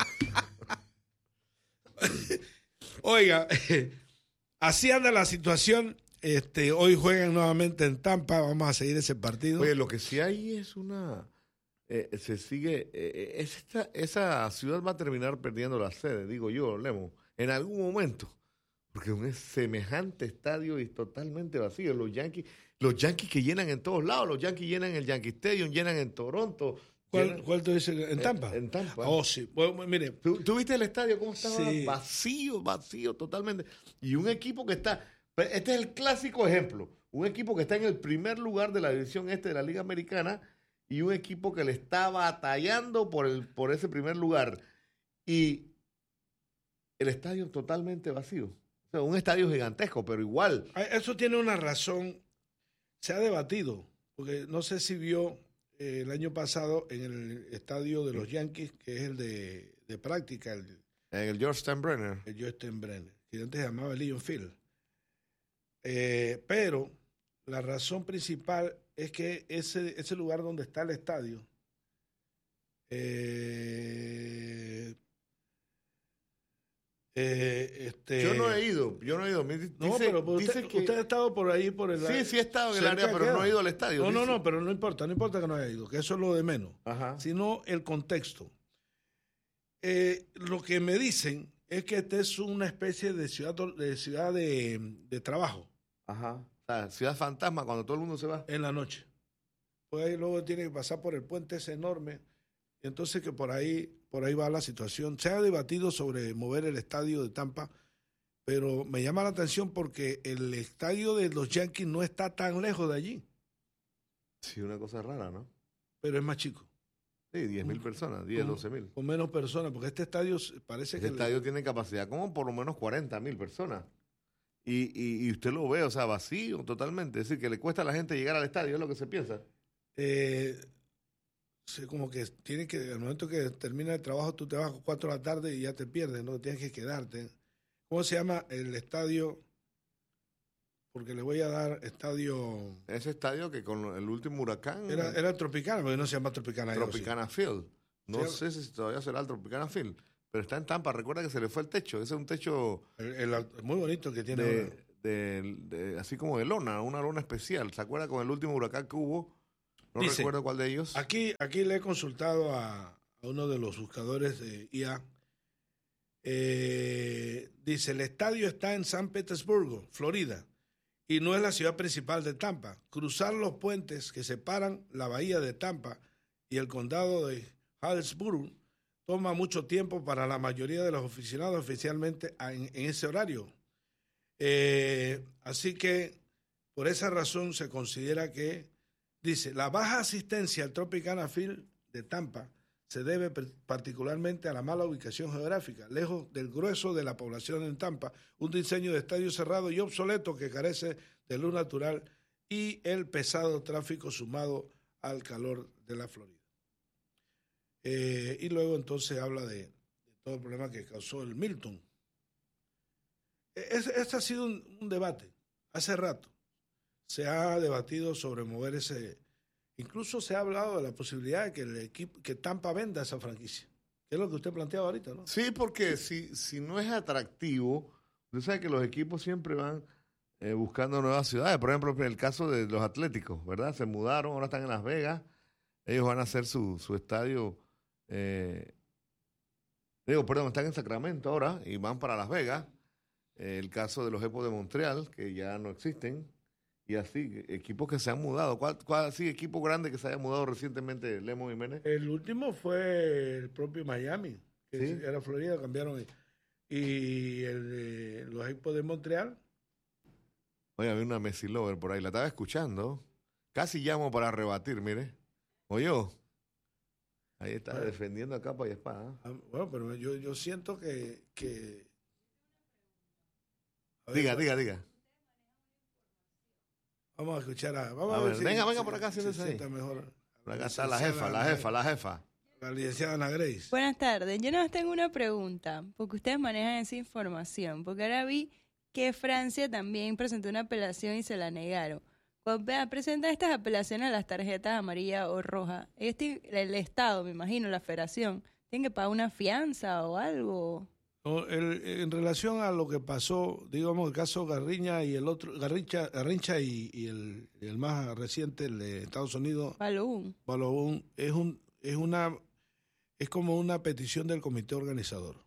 Oiga, así anda la situación. Este, hoy juegan nuevamente en Tampa. Vamos a seguir ese partido. Oye, lo que sí hay es una... Eh, se sigue... Eh, es esta, esa ciudad va a terminar perdiendo la sede, digo yo, Lemo, en algún momento. Porque un semejante estadio y totalmente vacío. Los Yankees, los Yankees que llenan en todos lados. Los Yankees llenan el Yankee Stadium, llenan en Toronto. ¿Cuál, llenan, ¿Cuál tú dices? ¿En Tampa? En, en Tampa. Oh, sí. Bueno, mire. ¿Tú, ¿Tú viste el estadio cómo estaba? Sí. Vacío, vacío totalmente. Y un equipo que está... Este es el clásico ejemplo. Un equipo que está en el primer lugar de la división este de la Liga Americana y un equipo que le está batallando por, el, por ese primer lugar. Y el estadio totalmente vacío. O sea, un estadio gigantesco, pero igual. Eso tiene una razón. Se ha debatido, porque no sé si vio eh, el año pasado en el estadio de los Yankees, que es el de, de práctica. El, en el George Steinbrenner. El George Steinbrenner, que antes se llamaba Legion Field. Eh, pero la razón principal es que ese, ese lugar donde está el estadio eh, eh, este, yo no he ido, yo no he ido. Me dice, no, pero dice usted, que... usted ha estado por ahí por el sí, sí he estado en el área, pero queda. no he ido al estadio. No, dice. no, no, pero no importa, no importa que no haya ido, que eso es lo de menos. Ajá. Sino el contexto. Eh, lo que me dicen es que esta es una especie de ciudad de, ciudad de, de trabajo. Ajá. O sea, ciudad fantasma cuando todo el mundo se va. En la noche. Pues ahí luego tiene que pasar por el puente ese enorme. Y entonces que por ahí, por ahí va la situación. Se ha debatido sobre mover el estadio de Tampa, pero me llama la atención porque el estadio de los Yankees no está tan lejos de allí. Sí, una cosa rara, ¿no? Pero es más chico. Sí, diez mil personas, diez, doce mil. Con menos personas, porque este estadio parece este que... Este estadio le... tiene capacidad como por lo menos cuarenta mil personas. Y, y, y usted lo ve, o sea, vacío totalmente. Es decir, que le cuesta a la gente llegar al estadio, es lo que se piensa. Eh, como que tiene que, al momento que termina el trabajo, tú te vas a cuatro de la tarde y ya te pierdes, ¿no? Tienes que quedarte. ¿Cómo se llama el estadio? Porque le voy a dar estadio... Ese estadio que con el último huracán... Era, era Tropicana, porque no se llama Tropicana. Tropicana Field. No Sí. sé si todavía será el Tropicana Field, pero está en Tampa. Recuerda que se le fue el techo. Ese es un techo... El, el- muy bonito que tiene de, ahora. de- de- así como de lona, una lona especial. ¿Se acuerda con el último huracán que hubo? No Dice, recuerdo cuál de ellos. Aquí, aquí le he consultado a, a uno de los buscadores de I A. Eh, dice, el estadio está en San Petersburgo, Florida, y no es la ciudad principal de Tampa. Cruzar los puentes que separan la bahía de Tampa y el condado de Harrisburg toma mucho tiempo para la mayoría de los aficionados oficialmente en, en ese horario. Eh, así que por esa razón se considera que, dice, la baja asistencia al Tropicana Field de Tampa se debe particularmente a la mala ubicación geográfica, lejos del grueso de la población en Tampa, un diseño de estadio cerrado y obsoleto que carece de luz natural y el pesado tráfico sumado al calor de la Florida. Eh, y luego entonces habla de, de todo el problema que causó el Milton. Este es, ha sido un, un debate. Hace rato se ha debatido sobre mover ese... Incluso se ha hablado de la posibilidad de que el equipo, que Tampa venda esa franquicia. Que es lo que usted planteaba ahorita, ¿no? Sí, porque si, si no es atractivo, usted sabe que los equipos siempre van eh, buscando nuevas ciudades. Por ejemplo, en el caso de los Atléticos, ¿verdad? Se mudaron, ahora están en Las Vegas. Ellos van a hacer su, su estadio. Eh, digo, perdón, están en Sacramento ahora y van para Las Vegas. Eh, el caso de los Expos de Montreal, que ya no existen. Y así, equipos que se han mudado. ¿Cuál, cuál sí, equipo grande que se haya mudado recientemente, Lemo Jiménez? El último fue el propio Miami, que ¿Sí? era Florida, cambiaron. Y el de los Expos de Montreal. Oye, había una Messi Lover por ahí, la estaba escuchando. Casi llamo para rebatir, mire. Oyó. Ahí está, Bueno. defendiendo a capa y espada. Ah, bueno, pero yo, yo siento que... que... A ver, Diga, ¿cuál? diga, diga. Vamos a escuchar a... Vamos A a ver ver, si- venga, venga si- por acá, si siéntese se ahí. sienta mejor. Por acá está la jefa, la jefa, la jefa. La licenciada Ana Grace. Buenas tardes. Yo no tengo una pregunta, porque ustedes manejan esa información. Porque ahora vi que Francia también presentó una apelación y se la negaron. Cuando presentan estas apelaciones a las tarjetas amarilla o roja, este, el Estado, me imagino, la Federación, ¿tiene que pagar una fianza o algo? No, el- en relación a lo que pasó, digamos, el caso Garriña y el otro, Garrincha, Garrincha y, y el, el más reciente, el de Estados Unidos, Balloon. Balloon, es un, es una, es como una petición del comité organizador.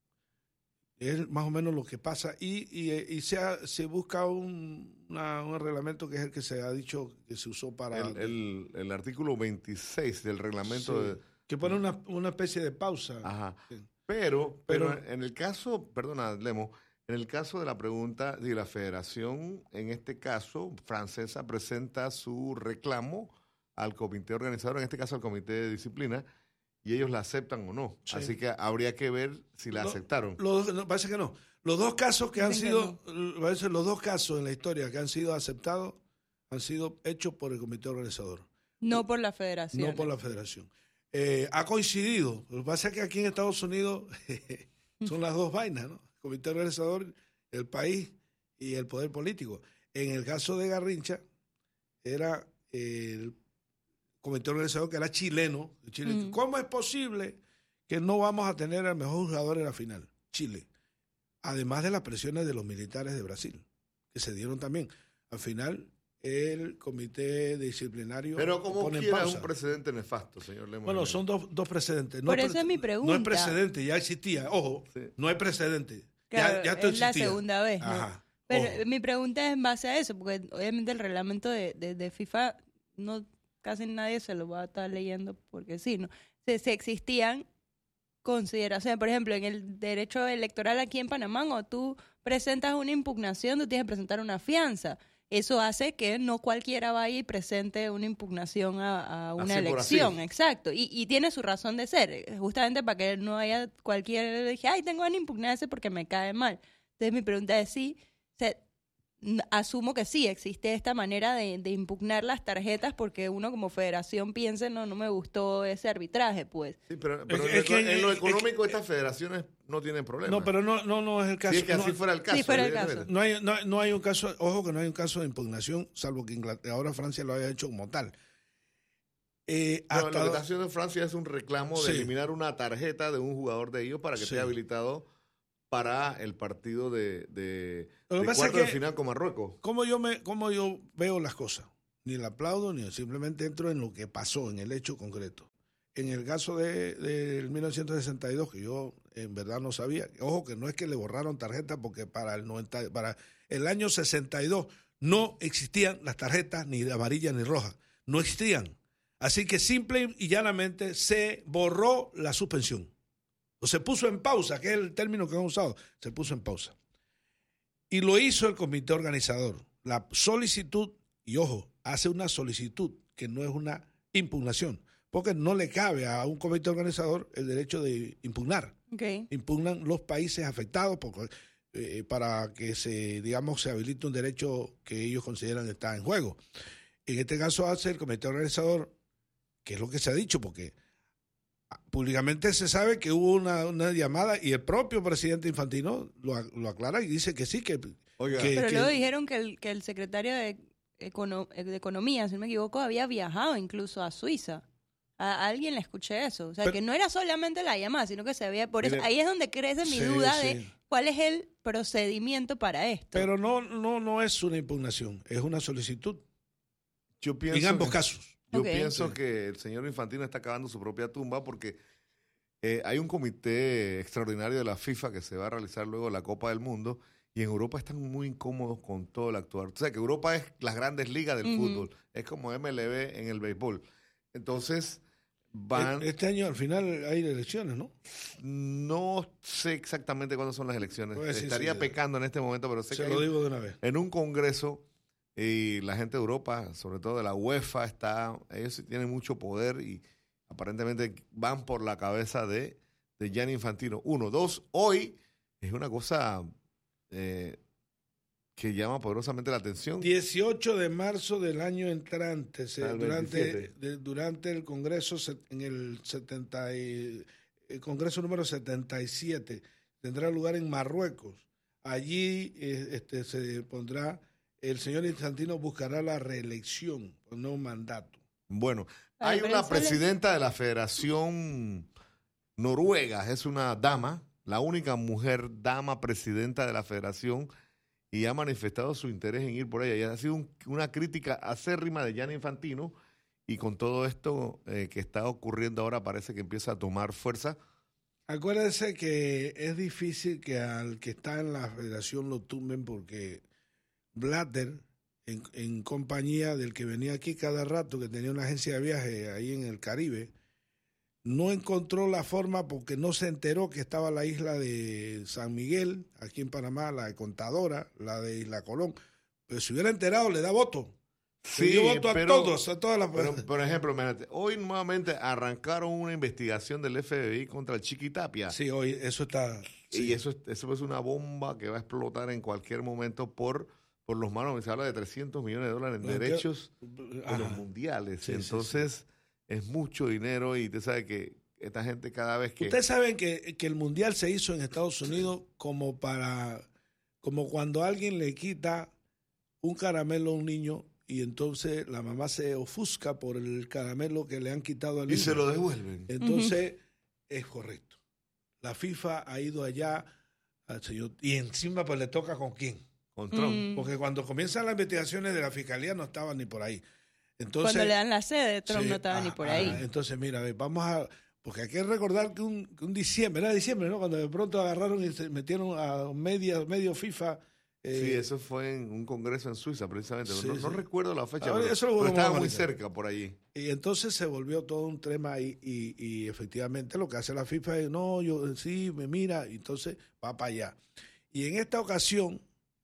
Es más o menos lo que pasa y, y, y se, ha- se busca un, una- un reglamento que es el que se ha dicho que se usó para... El, el, el artículo veintiséis del reglamento Sí, de... que pone una, una especie de pausa. Ajá. Sí. Pero, pero, Pero- en el caso, perdona, Lemo, en el caso de la pregunta de la federación, en este caso, francesa presenta su reclamo al comité organizador, en este caso al comité de disciplina, y ellos la aceptan o no. Sí. Así que habría que ver si la Lo- aceptaron. Los, no, parece que no. Los dos casos que han Dicen que sido, parece los dos casos en la historia que han sido aceptados han sido hechos por el comité organizador, No por la Federación. no por la federación. Eh, ha coincidido. Lo que pasa es que aquí en Estados Unidos son las dos vainas, ¿no? El comité organizador, el país y el poder político. En el caso de Garrincha, era el comité organizador que era chileno. Chile. Mm. ¿Cómo es posible que no vamos a tener al mejor jugador en la final? Chile. Además de las presiones de los militares de Brasil, que se dieron también. Al final, el comité disciplinario Pero como pone en quiera es pausa. un precedente nefasto, señor Lemo. Bueno, Jiménez. son dos, dos precedentes. Por es eso pre- es mi No pregunta. es precedente, ya existía. Ojo, Sí. no es precedente. Claro, ya, ya esto es la existía. segunda vez, ¿no? Ajá. Pero Ojo. mi pregunta es en base a eso, porque obviamente el reglamento de, de, de FIFA no casi nadie se lo va a estar leyendo porque sí, ¿no? Se, se existían consideraciones, por ejemplo, en el derecho electoral aquí en Panamá, cuando tú presentas una impugnación, tú tienes que presentar una fianza. Eso hace que no cualquiera vaya y presente una impugnación a, a una Así por elección, así. exacto. Y, y tiene su razón de ser, justamente para que no haya cualquier, dije, ay, tengo una impugnación porque me cae mal. Entonces mi pregunta es si, se- asumo que sí, existe esta manera de, de impugnar las tarjetas porque uno como federación piense, no, no me gustó ese arbitraje, pues. Sí, pero, pero Es en, que- lo, en lo es que- económico estas federaciones no tienen problema. No, pero no, no, no es el caso. Si es que así no, fuera el caso. Si fuera el evidentemente. caso. No hay, no, no hay un caso, ojo que no hay un caso de impugnación, salvo que Inglaterra, ahora Francia lo haya hecho como tal. Eh, No, hasta lo que está haciendo Francia es un reclamo de Sí. eliminar una tarjeta de un jugador de ellos para que Sí. esté habilitado para el partido de, de, Lo que de pasa cuarto es de que- final con Marruecos. ¿Cómo yo, me, cómo yo veo las cosas? Ni la aplaudo, ni simplemente entro en lo que pasó, en el hecho concreto. En el caso de, de mil novecientos sesenta y dos, que yo en verdad no sabía, ojo que no es que le borraron tarjetas, porque para el, noventa, para el año sesenta y dos no existían las tarjetas ni amarillas ni rojas, no existían. Así que simple y llanamente se borró la suspensión. O se puso en pausa, que es el término que han usado, se puso en pausa. Y lo hizo el comité organizador. La solicitud, y ojo, hace una solicitud que no es una impugnación, porque no le cabe a un comité organizador el derecho de impugnar. Okay. Impugnan los países afectados porque, eh, para que se, digamos, se habilite un derecho que ellos consideran está en juego. En este caso hace el comité organizador, que es lo que se ha dicho, porque públicamente se sabe que hubo una, una llamada y el propio presidente Infantino lo, lo aclara y dice que sí, que... Oiga, que- Pero que- luego dijeron que el, que el secretario de, Econo- de Economía, si no me equivoco, había viajado incluso a Suiza. A, a alguien le escuché eso. O sea, Pero- que no era solamente la llamada, sino que se había... Por eso, Mire, ahí es donde crece mi sí, duda sí. de cuál es el procedimiento para esto. Pero no, no, no es una impugnación, es una solicitud. Yo pienso En ambos que- casos. Yo Ok. pienso Sí. que el señor Infantino está cavando su propia tumba porque eh, hay un comité extraordinario de la FIFA que se va a realizar luego de la Copa del Mundo y en Europa están muy incómodos con todo el actuar. O sea, que Europa es las grandes ligas del Ujú. fútbol, es como M L B en el béisbol. Entonces, van... E- Este año al final hay elecciones, ¿no? No sé exactamente cuándo son las elecciones. Voy a decir Estaría enseguida. pecando en este momento, pero sé Se que lo hay- digo de una vez. en un congreso y la gente de Europa, sobre todo de la UEFA, está, ellos sí tienen mucho poder y aparentemente van por la cabeza de, de Gianni Infantino. Uno, dos, hoy es una cosa eh, que llama poderosamente la atención. dieciocho de marzo del año entrante, se- Al durante, veintisiete. de- durante el Congreso, se- en el, setenta y- el Congreso número setenta y siete, tendrá lugar en Marruecos. Allí eh, este, se pondrá, el señor Infantino buscará la reelección, no un mandato. Bueno, Ay, hay pero una él sale- presidenta de la Federación Noruega, es una dama, la única mujer dama presidenta de la federación, y ha manifestado su interés en ir por ella. Y ha sido un- una crítica acérrima de Gianni Infantino, y con todo esto eh, que está ocurriendo ahora parece que empieza a tomar fuerza. Acuérdense que es difícil que al que está en la federación lo tumben porque Blatter, en, en compañía del que venía aquí cada rato, que tenía una agencia de viaje ahí en el Caribe, no encontró la forma porque no se enteró que estaba la isla de San Miguel, aquí en Panamá, la de Contadora, la de Isla Colón. Pero si hubiera enterado, le da voto. Le dio voto a todos, a todas las pero, por ejemplo, imagínate, hoy nuevamente arrancaron una investigación del F B I contra el Chiquitapia. Sí, hoy eso está... Y sí. eso, es- eso es una bomba que va a explotar en cualquier momento por, por los malos. Se habla de trescientos millones de dólares en Bueno, derechos que- de los Ajá. mundiales. Sí, sí, Entonces, es mucho dinero y usted sabe que esta gente cada vez que... Ustedes saben que, que el mundial se hizo en Estados Unidos como para, como cuando alguien le quita un caramelo a un niño y entonces la mamá se ofusca por el caramelo que le han quitado al Y niño. se lo devuelven. Entonces, es correcto. La FIFA ha ido allá al señor, y encima pues le toca con quién. Con Trump. Mm. Porque cuando comienzan las investigaciones de la fiscalía no estaban ni por ahí. Entonces, Cuando le dan la sede, Trump sí, no estaba ni ah, por ah, ahí. entonces, mira, a ver, vamos a... Porque hay que recordar que un, que un diciembre, era diciembre, ¿no? Cuando de pronto agarraron y se metieron a media, medio FIFA. eh, Sí, eso fue en un congreso en Suiza, precisamente. Sí, no, no sí. recuerdo la fecha, Ahora, pero, eso lo pero vamos a estaba muy analizar. cerca por allí. Y entonces se volvió todo un tema ahí y, y efectivamente lo que hace la FIFA es, no, yo sí, me mira, y entonces va para allá. Y en esta ocasión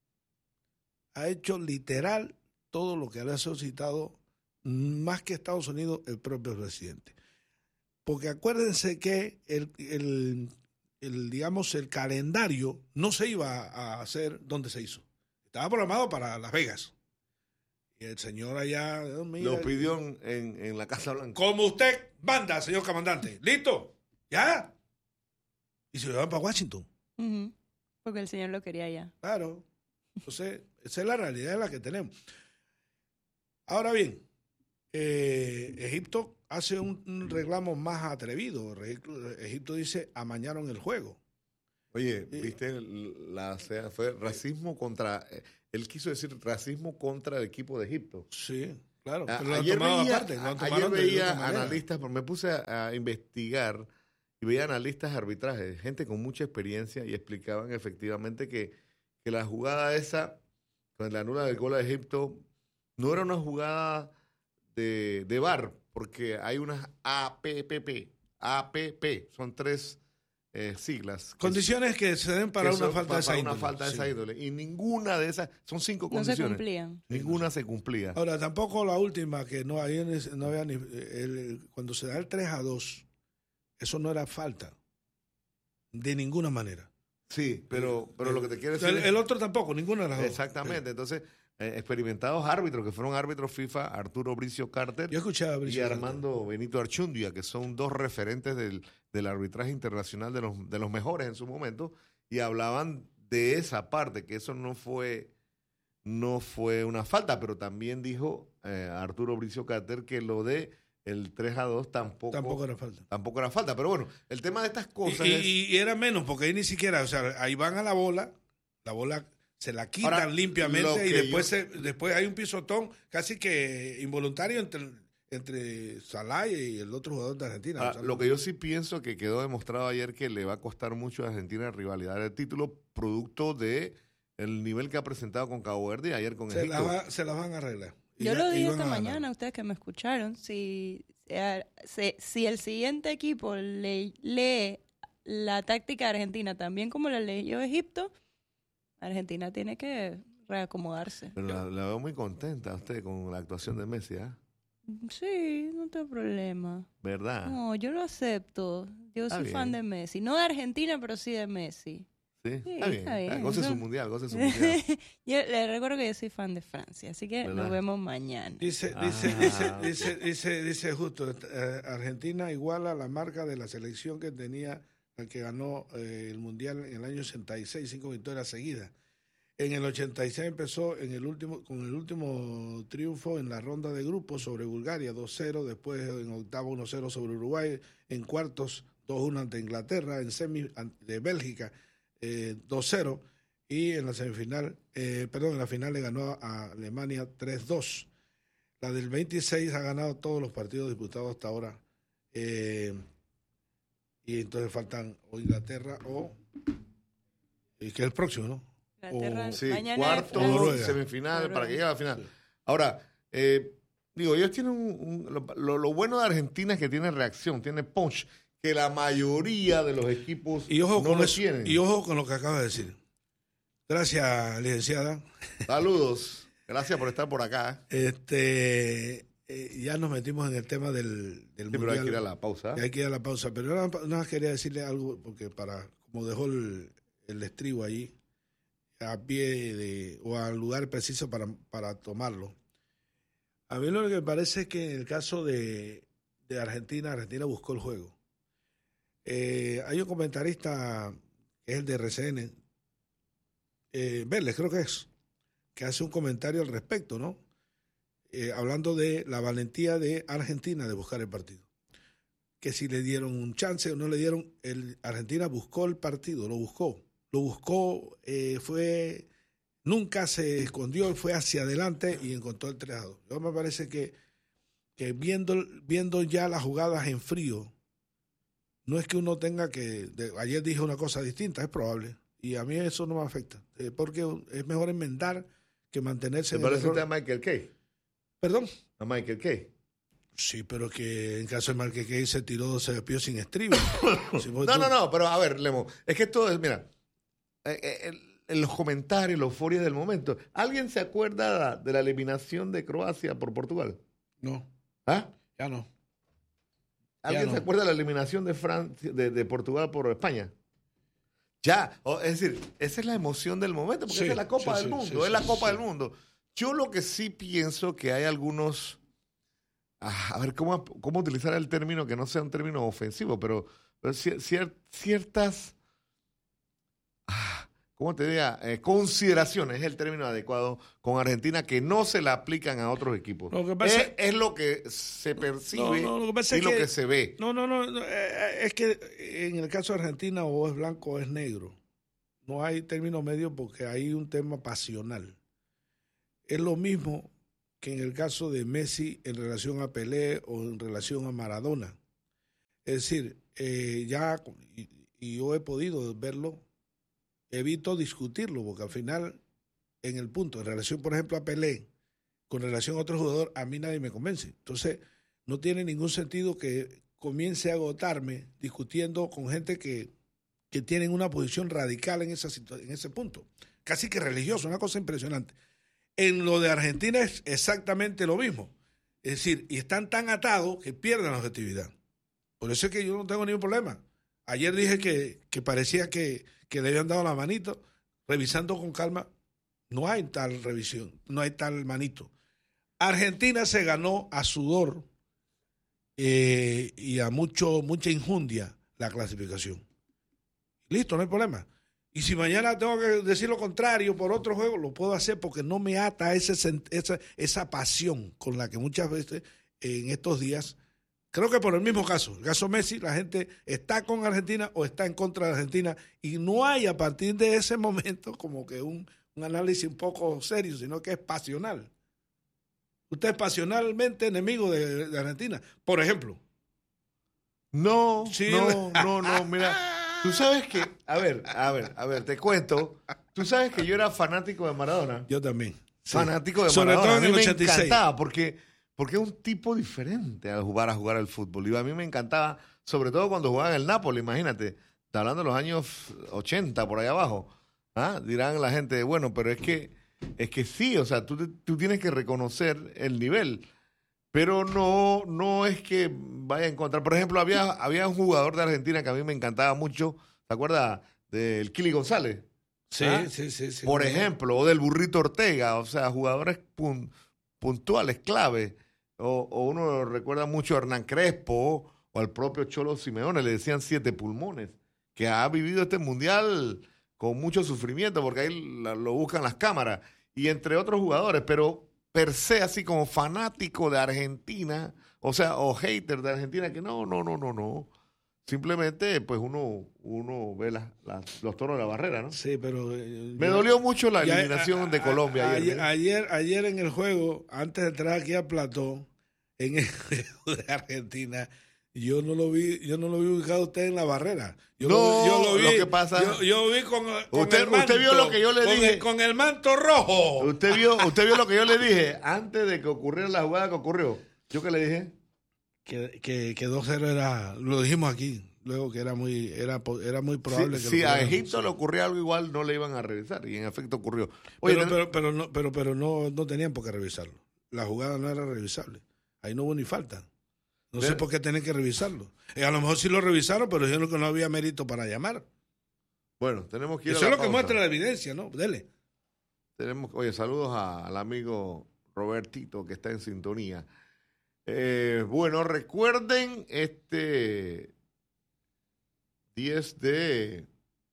ha hecho literal todo lo que había solicitado, más que Estados Unidos, el propio presidente. Porque acuérdense que el, el, el, digamos, el calendario no se iba a hacer donde se hizo, Estaba programado para Las Vegas. Y el señor allá... Mira, lo pidió en, en, en la Casa Blanca. Como usted manda, señor comandante. ¿Listo? ¿Ya? Y se lo llevan para Washington. Uh-huh. Porque el señor lo quería ya. Claro. Entonces, esa es la realidad de la que tenemos. Ahora bien, eh, Egipto hace un, un reclamo más atrevido. Egipto dice, amañaron el juego. Oye, viste, la, fue racismo contra, él quiso decir racismo contra el equipo de Egipto. Sí, claro. A, pero ayer lo han veía, aparte, lo han ayer veía analistas, me puse a, a investigar y veía analistas de arbitraje, gente con mucha experiencia, y explicaban efectivamente que, que la jugada esa, con la anula del gol a Egipto, no era una jugada de, de V A R, porque hay unas A P P P, A P P, son tres eh, siglas. Condiciones que, que se den para que una falta para, de esa para índole. Una falta de esa sí. índole. Y ninguna de esas, son cinco no condiciones. No se cumplían. Ninguna se cumplía. Ahora, tampoco la última, que no, hay, no había ni... El, cuando se da el tres a dos, eso no era falta. De ninguna manera. Sí, pero, pero lo que te quiero decir... El, es, el otro tampoco, ninguna de las dos. Exactamente. Sí. Entonces, eh, experimentados árbitros, que fueron árbitros FIFA, Arturo Bricio Carter Yo escuché a Bricio y Carter. Armando Benito Archundia, que son dos referentes del, del arbitraje internacional de los, de los mejores en su momento, y hablaban de esa parte, que eso no fue, no fue una falta, pero también dijo eh, Arturo Bricio Carter que lo de el tres a dos tampoco, tampoco era falta. Tampoco era falta, pero bueno, el tema de estas cosas y, es... y, y era menos, porque ahí ni siquiera, o sea, ahí van a la bola, la bola se la quitan Ahora, limpiamente y después, yo... se, después hay un pisotón casi que involuntario entre, entre Salah y el otro jugador de Argentina. Ahora, o sea, lo que yo sí pienso que quedó demostrado ayer que le va a costar mucho a Argentina rivalidad del título, producto de el nivel que ha presentado con Cabo Verde y ayer con se Egipto. La va, se las van a arreglar. Yo lo dije esta mañana, ustedes que me escucharon, si, si, si el siguiente equipo le, lee la táctica de Argentina también como la leyó Egipto, Argentina tiene que reacomodarse. Pero la, la veo muy contenta usted con la actuación de Messi, ¿ah? ¿eh? Sí, no tengo problema. ¿Verdad? No, yo lo acepto. Yo Está soy bien. fan de Messi. No de Argentina, pero sí de Messi. Sí, Sí, está bien. está bien. Goce su Eso- mundial, goce su mundial. Yo le recuerdo que yo soy fan de Francia, así que ¿Verdad? nos vemos mañana. Dice, Ah. dice, dice, dice, dice, dice justo, eh, Argentina iguala la marca de la selección que tenía, la que ganó eh, el Mundial en el año ochenta y seis, cinco victorias seguidas. En el ochenta y seis empezó en el último, con el último triunfo en la ronda de grupos sobre Bulgaria, dos cero, después en octavo uno cero sobre Uruguay, en cuartos dos uno ante Inglaterra, en semis de Bélgica eh, dos cero, y en la semifinal, eh, perdón, en la final le ganó a Alemania tres dos. La del veintiséis ha ganado todos los partidos disputados hasta ahora. Eh, y entonces faltan o Inglaterra o... Y que es el próximo, ¿no? Inglaterra, O- Sí, mañana cuarto, es Francia. semifinal, Noruega. para que llegue a la final. Ahora, eh, digo, ellos tienen un... un- lo, lo- lo bueno de Argentina es que tiene reacción, tiene punch, que la mayoría de los equipos Y ojo, no con lo eso, tienen. y ojo con lo que acaba de decir. Gracias, licenciada. Saludos. Gracias por estar por acá. Este, eh, ya nos metimos en el tema del, del Sí, pero hay que ir a la pausa. Hay que ir a la pausa. Pero nada, nada más quería decirle algo, porque para, como dejó el, el estribo allí, a pie de, o al lugar preciso para, para tomarlo. A mí lo que me parece es que en el caso de, de Argentina, Argentina buscó el juego. Eh, hay un comentarista, que es el de R C N, eh, Vélez creo que es, que hace un comentario al respecto, ¿no? Eh, hablando de la valentía de Argentina de buscar el partido. Que si le dieron un chance o no le dieron, el, Argentina buscó el partido, lo buscó. Lo buscó, eh, fue, nunca se escondió, fue hacia adelante y encontró el tres a dos. Yo me parece que, que viendo, viendo ya las jugadas en frío, no es que uno tenga que, de, ayer dije una cosa distinta, es probable, y a mí eso no me afecta, eh, porque es mejor enmendar que mantenerse ¿Te en el parece error. usted a Michael Kay? ¿Perdón? ¿A Michael Kay? Sí, pero que en caso de Marquequey se tiró, se despió sin estribo. Si vos No, tú- no, no, pero a ver, Lemo, es que esto es, mira, eh, eh, el- en los comentarios, la euforia del momento, ¿alguien se acuerda de la eliminación de Croacia por Portugal? No, ¿Ah? ya no. ¿Alguien Ya se no. acuerda de la eliminación de, Francia, de, de Portugal por España? Ya, o, es decir, esa es la emoción del momento, porque Sí, esa es la Copa sí, del sí, Mundo, sí, es la sí, Copa sí. del Mundo. Yo lo que sí pienso que hay algunos, ah, a ver, ¿cómo, cómo utilizar el término que no sea un término ofensivo, pero, pero cier- cier- ciertas, ah, ¿cómo te diría? Eh, consideraciones es el término adecuado con Argentina que no se la aplican a otros equipos. Lo que pasa- es, es lo que se percibe No, no, lo que pasa y es lo que- que se ve. No, no, no, no, eh, es que en el caso de Argentina o es blanco o es negro. No hay término medio porque hay un tema pasional. Es lo mismo que en el caso de Messi en relación a Pelé o en relación a Maradona. Es decir, eh, ya, y, y yo he podido verlo, evito discutirlo, porque al final, en el punto, en relación, por ejemplo, a Pelé, con relación a otro jugador, a mí nadie me convence. Entonces, no tiene ningún sentido que comience a agotarme discutiendo con gente que, que tienen una posición radical en, esa situa- en ese punto. Casi que religioso, una cosa impresionante. En lo de Argentina es exactamente lo mismo. Es decir, y están tan atados que pierden la objetividad. Por eso es que yo no tengo ningún problema. Ayer dije que, que parecía que, que le habían dado la manito, revisando con calma. No hay tal revisión, no hay tal manito. Argentina se ganó a sudor eh, y a mucho mucha injundia la clasificación. Listo, no hay problema. Y si mañana tengo que decir lo contrario por otro juego, lo puedo hacer porque no me ata ese, sent- esa, esa pasión con la que muchas veces en estos días, creo que por el mismo caso, el caso Messi, la gente está con Argentina o está en contra de Argentina y no hay a partir de ese momento como que un, un análisis un poco serio, sino que es pasional. Usted es pasionalmente enemigo de, de Argentina, por ejemplo. No, Sí, no, no, no, mira, tú sabes que, a ver, a ver, a ver, te cuento, tú sabes que yo era fanático de Maradona. Yo también. Sí. Fanático de Sobre Maradona. todo en a el mí ochenta y me seis. encantaba porque, porque es un tipo diferente al jugar a jugar al fútbol. Y a mí me encantaba, sobre todo cuando jugaba en el Napoli, imagínate, está hablando de los años ochenta, por ahí abajo. ¿Ah? Dirán la gente, bueno, pero es que, es que sí, o sea, tú, tú tienes que reconocer el nivel. Pero no, no es que vaya a encontrar. Por ejemplo, había, había un jugador de Argentina que a mí me encantaba mucho. ¿Te acuerdas? Del Kili González. Sí, ¿Ah? sí, sí, sí. Por no, ejemplo, o del Burrito Ortega. O sea, jugadores pun- puntuales, clave. O, o uno recuerda mucho a Hernán Crespo o al propio Cholo Simeone. Le decían siete pulmones. Que ha vivido este mundial con mucho sufrimiento porque ahí la- lo buscan las cámaras. Y entre otros jugadores. Pero per se, así como fanático de Argentina, o sea, o hater de Argentina, que no, no, no, no, no. Simplemente, pues uno, uno ve las, las- los toros de la barrera, ¿no? Sí, pero... eh, Me ya- dolió mucho la ya- eliminación a- de a- Colombia ayer. Ayer, ¿verdad? ayer, ayer en el juego, antes de entrar aquí al plató, en el juego de Argentina, yo no lo vi, yo no lo vi ubicado a usted en la barrera. Yo No, lo, yo lo vi, lo que pasa- yo, yo vi con, con Usted- el manto, usted vio lo que yo le con dije. el- con el manto rojo. Usted vio, usted vio lo que yo le dije antes de que ocurriera la jugada que ocurrió. ¿Yo qué le dije? Que, que, que dos cero era, lo dijimos aquí, luego que era muy, era, po- era muy probable Si, que si lo a pudieran- Egipto le ocurría algo igual, no le iban a revisar. Y en efecto ocurrió. Oye, pero, ten- pero, pero, no, pero, pero no, no tenían por qué revisarlo. La jugada no era revisable. Ahí no hubo ni falta. No sé Pero- por qué tenían que revisarlo. Eh, a lo mejor sí lo revisaron, pero dijeron que no había mérito para llamar. bueno, tenemos que ir a Eso es la lo que pausa. muestra la evidencia, ¿no? Dele. Tenemos, oye, saludos a- al amigo Robertito que está en sintonía. Eh, bueno, recuerden este diez de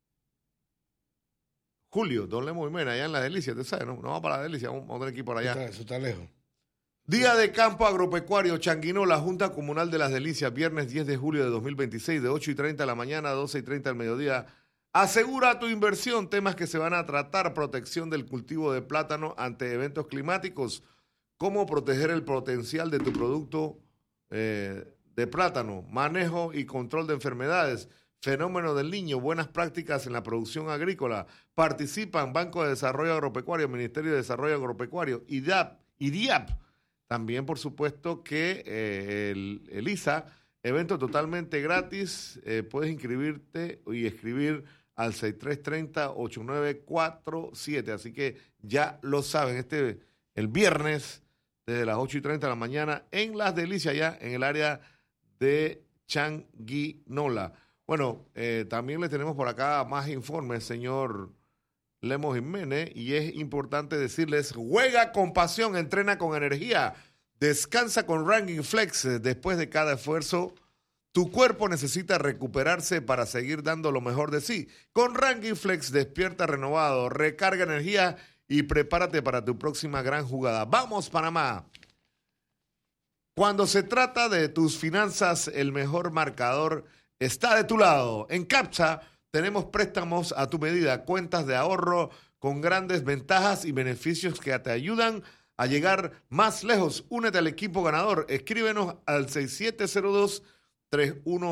julio, Don Lemo y Mena, allá en La Delicia, ¿te sabes? No, no vamos para La Delicia, vamos a tener que ir por allá. Está- eso está lejos. Día de Campo Agropecuario Changuino, la Junta Comunal de las Delicias, viernes diez de julio de dos mil veintiséis, de ocho y treinta de la mañana a doce y treinta del mediodía. Asegura tu inversión, temas que se van a tratar, protección del cultivo de plátano ante eventos climáticos, cómo proteger el potencial de tu producto eh, de plátano, manejo y control de enfermedades, fenómeno del niño, buenas prácticas en la producción agrícola. Participan Banco de Desarrollo Agropecuario, Ministerio de Desarrollo Agropecuario, I D A P, I D I A P. También, por supuesto, que eh, el, el I S A, evento totalmente gratis. Eh, puedes inscribirte y escribir al seis tres tres cero, ocho nueve cuatro siete. Así que ya lo saben, este el viernes desde las ocho y treinta de la mañana en Las Delicias, ya en el área de Changuinola. Bueno, Bueno, eh, también le tenemos por acá más informes, señor Lemos Jiménez, y es importante decirles, juega con pasión, entrena con energía, descansa con Ranking Flex. Después de cada esfuerzo, tu cuerpo necesita recuperarse para seguir dando lo mejor de sí. Con Ranking Flex despierta renovado, recarga energía y prepárate para tu próxima gran jugada. ¡Vamos, Panamá! Cuando se trata de tus finanzas, el mejor marcador está de tu lado. En CAPTCHA tenemos préstamos a tu medida, cuentas de ahorro con grandes ventajas y beneficios que te ayudan a llegar más lejos. Únete al equipo ganador. Escríbenos al seis siete cero dos, tres uno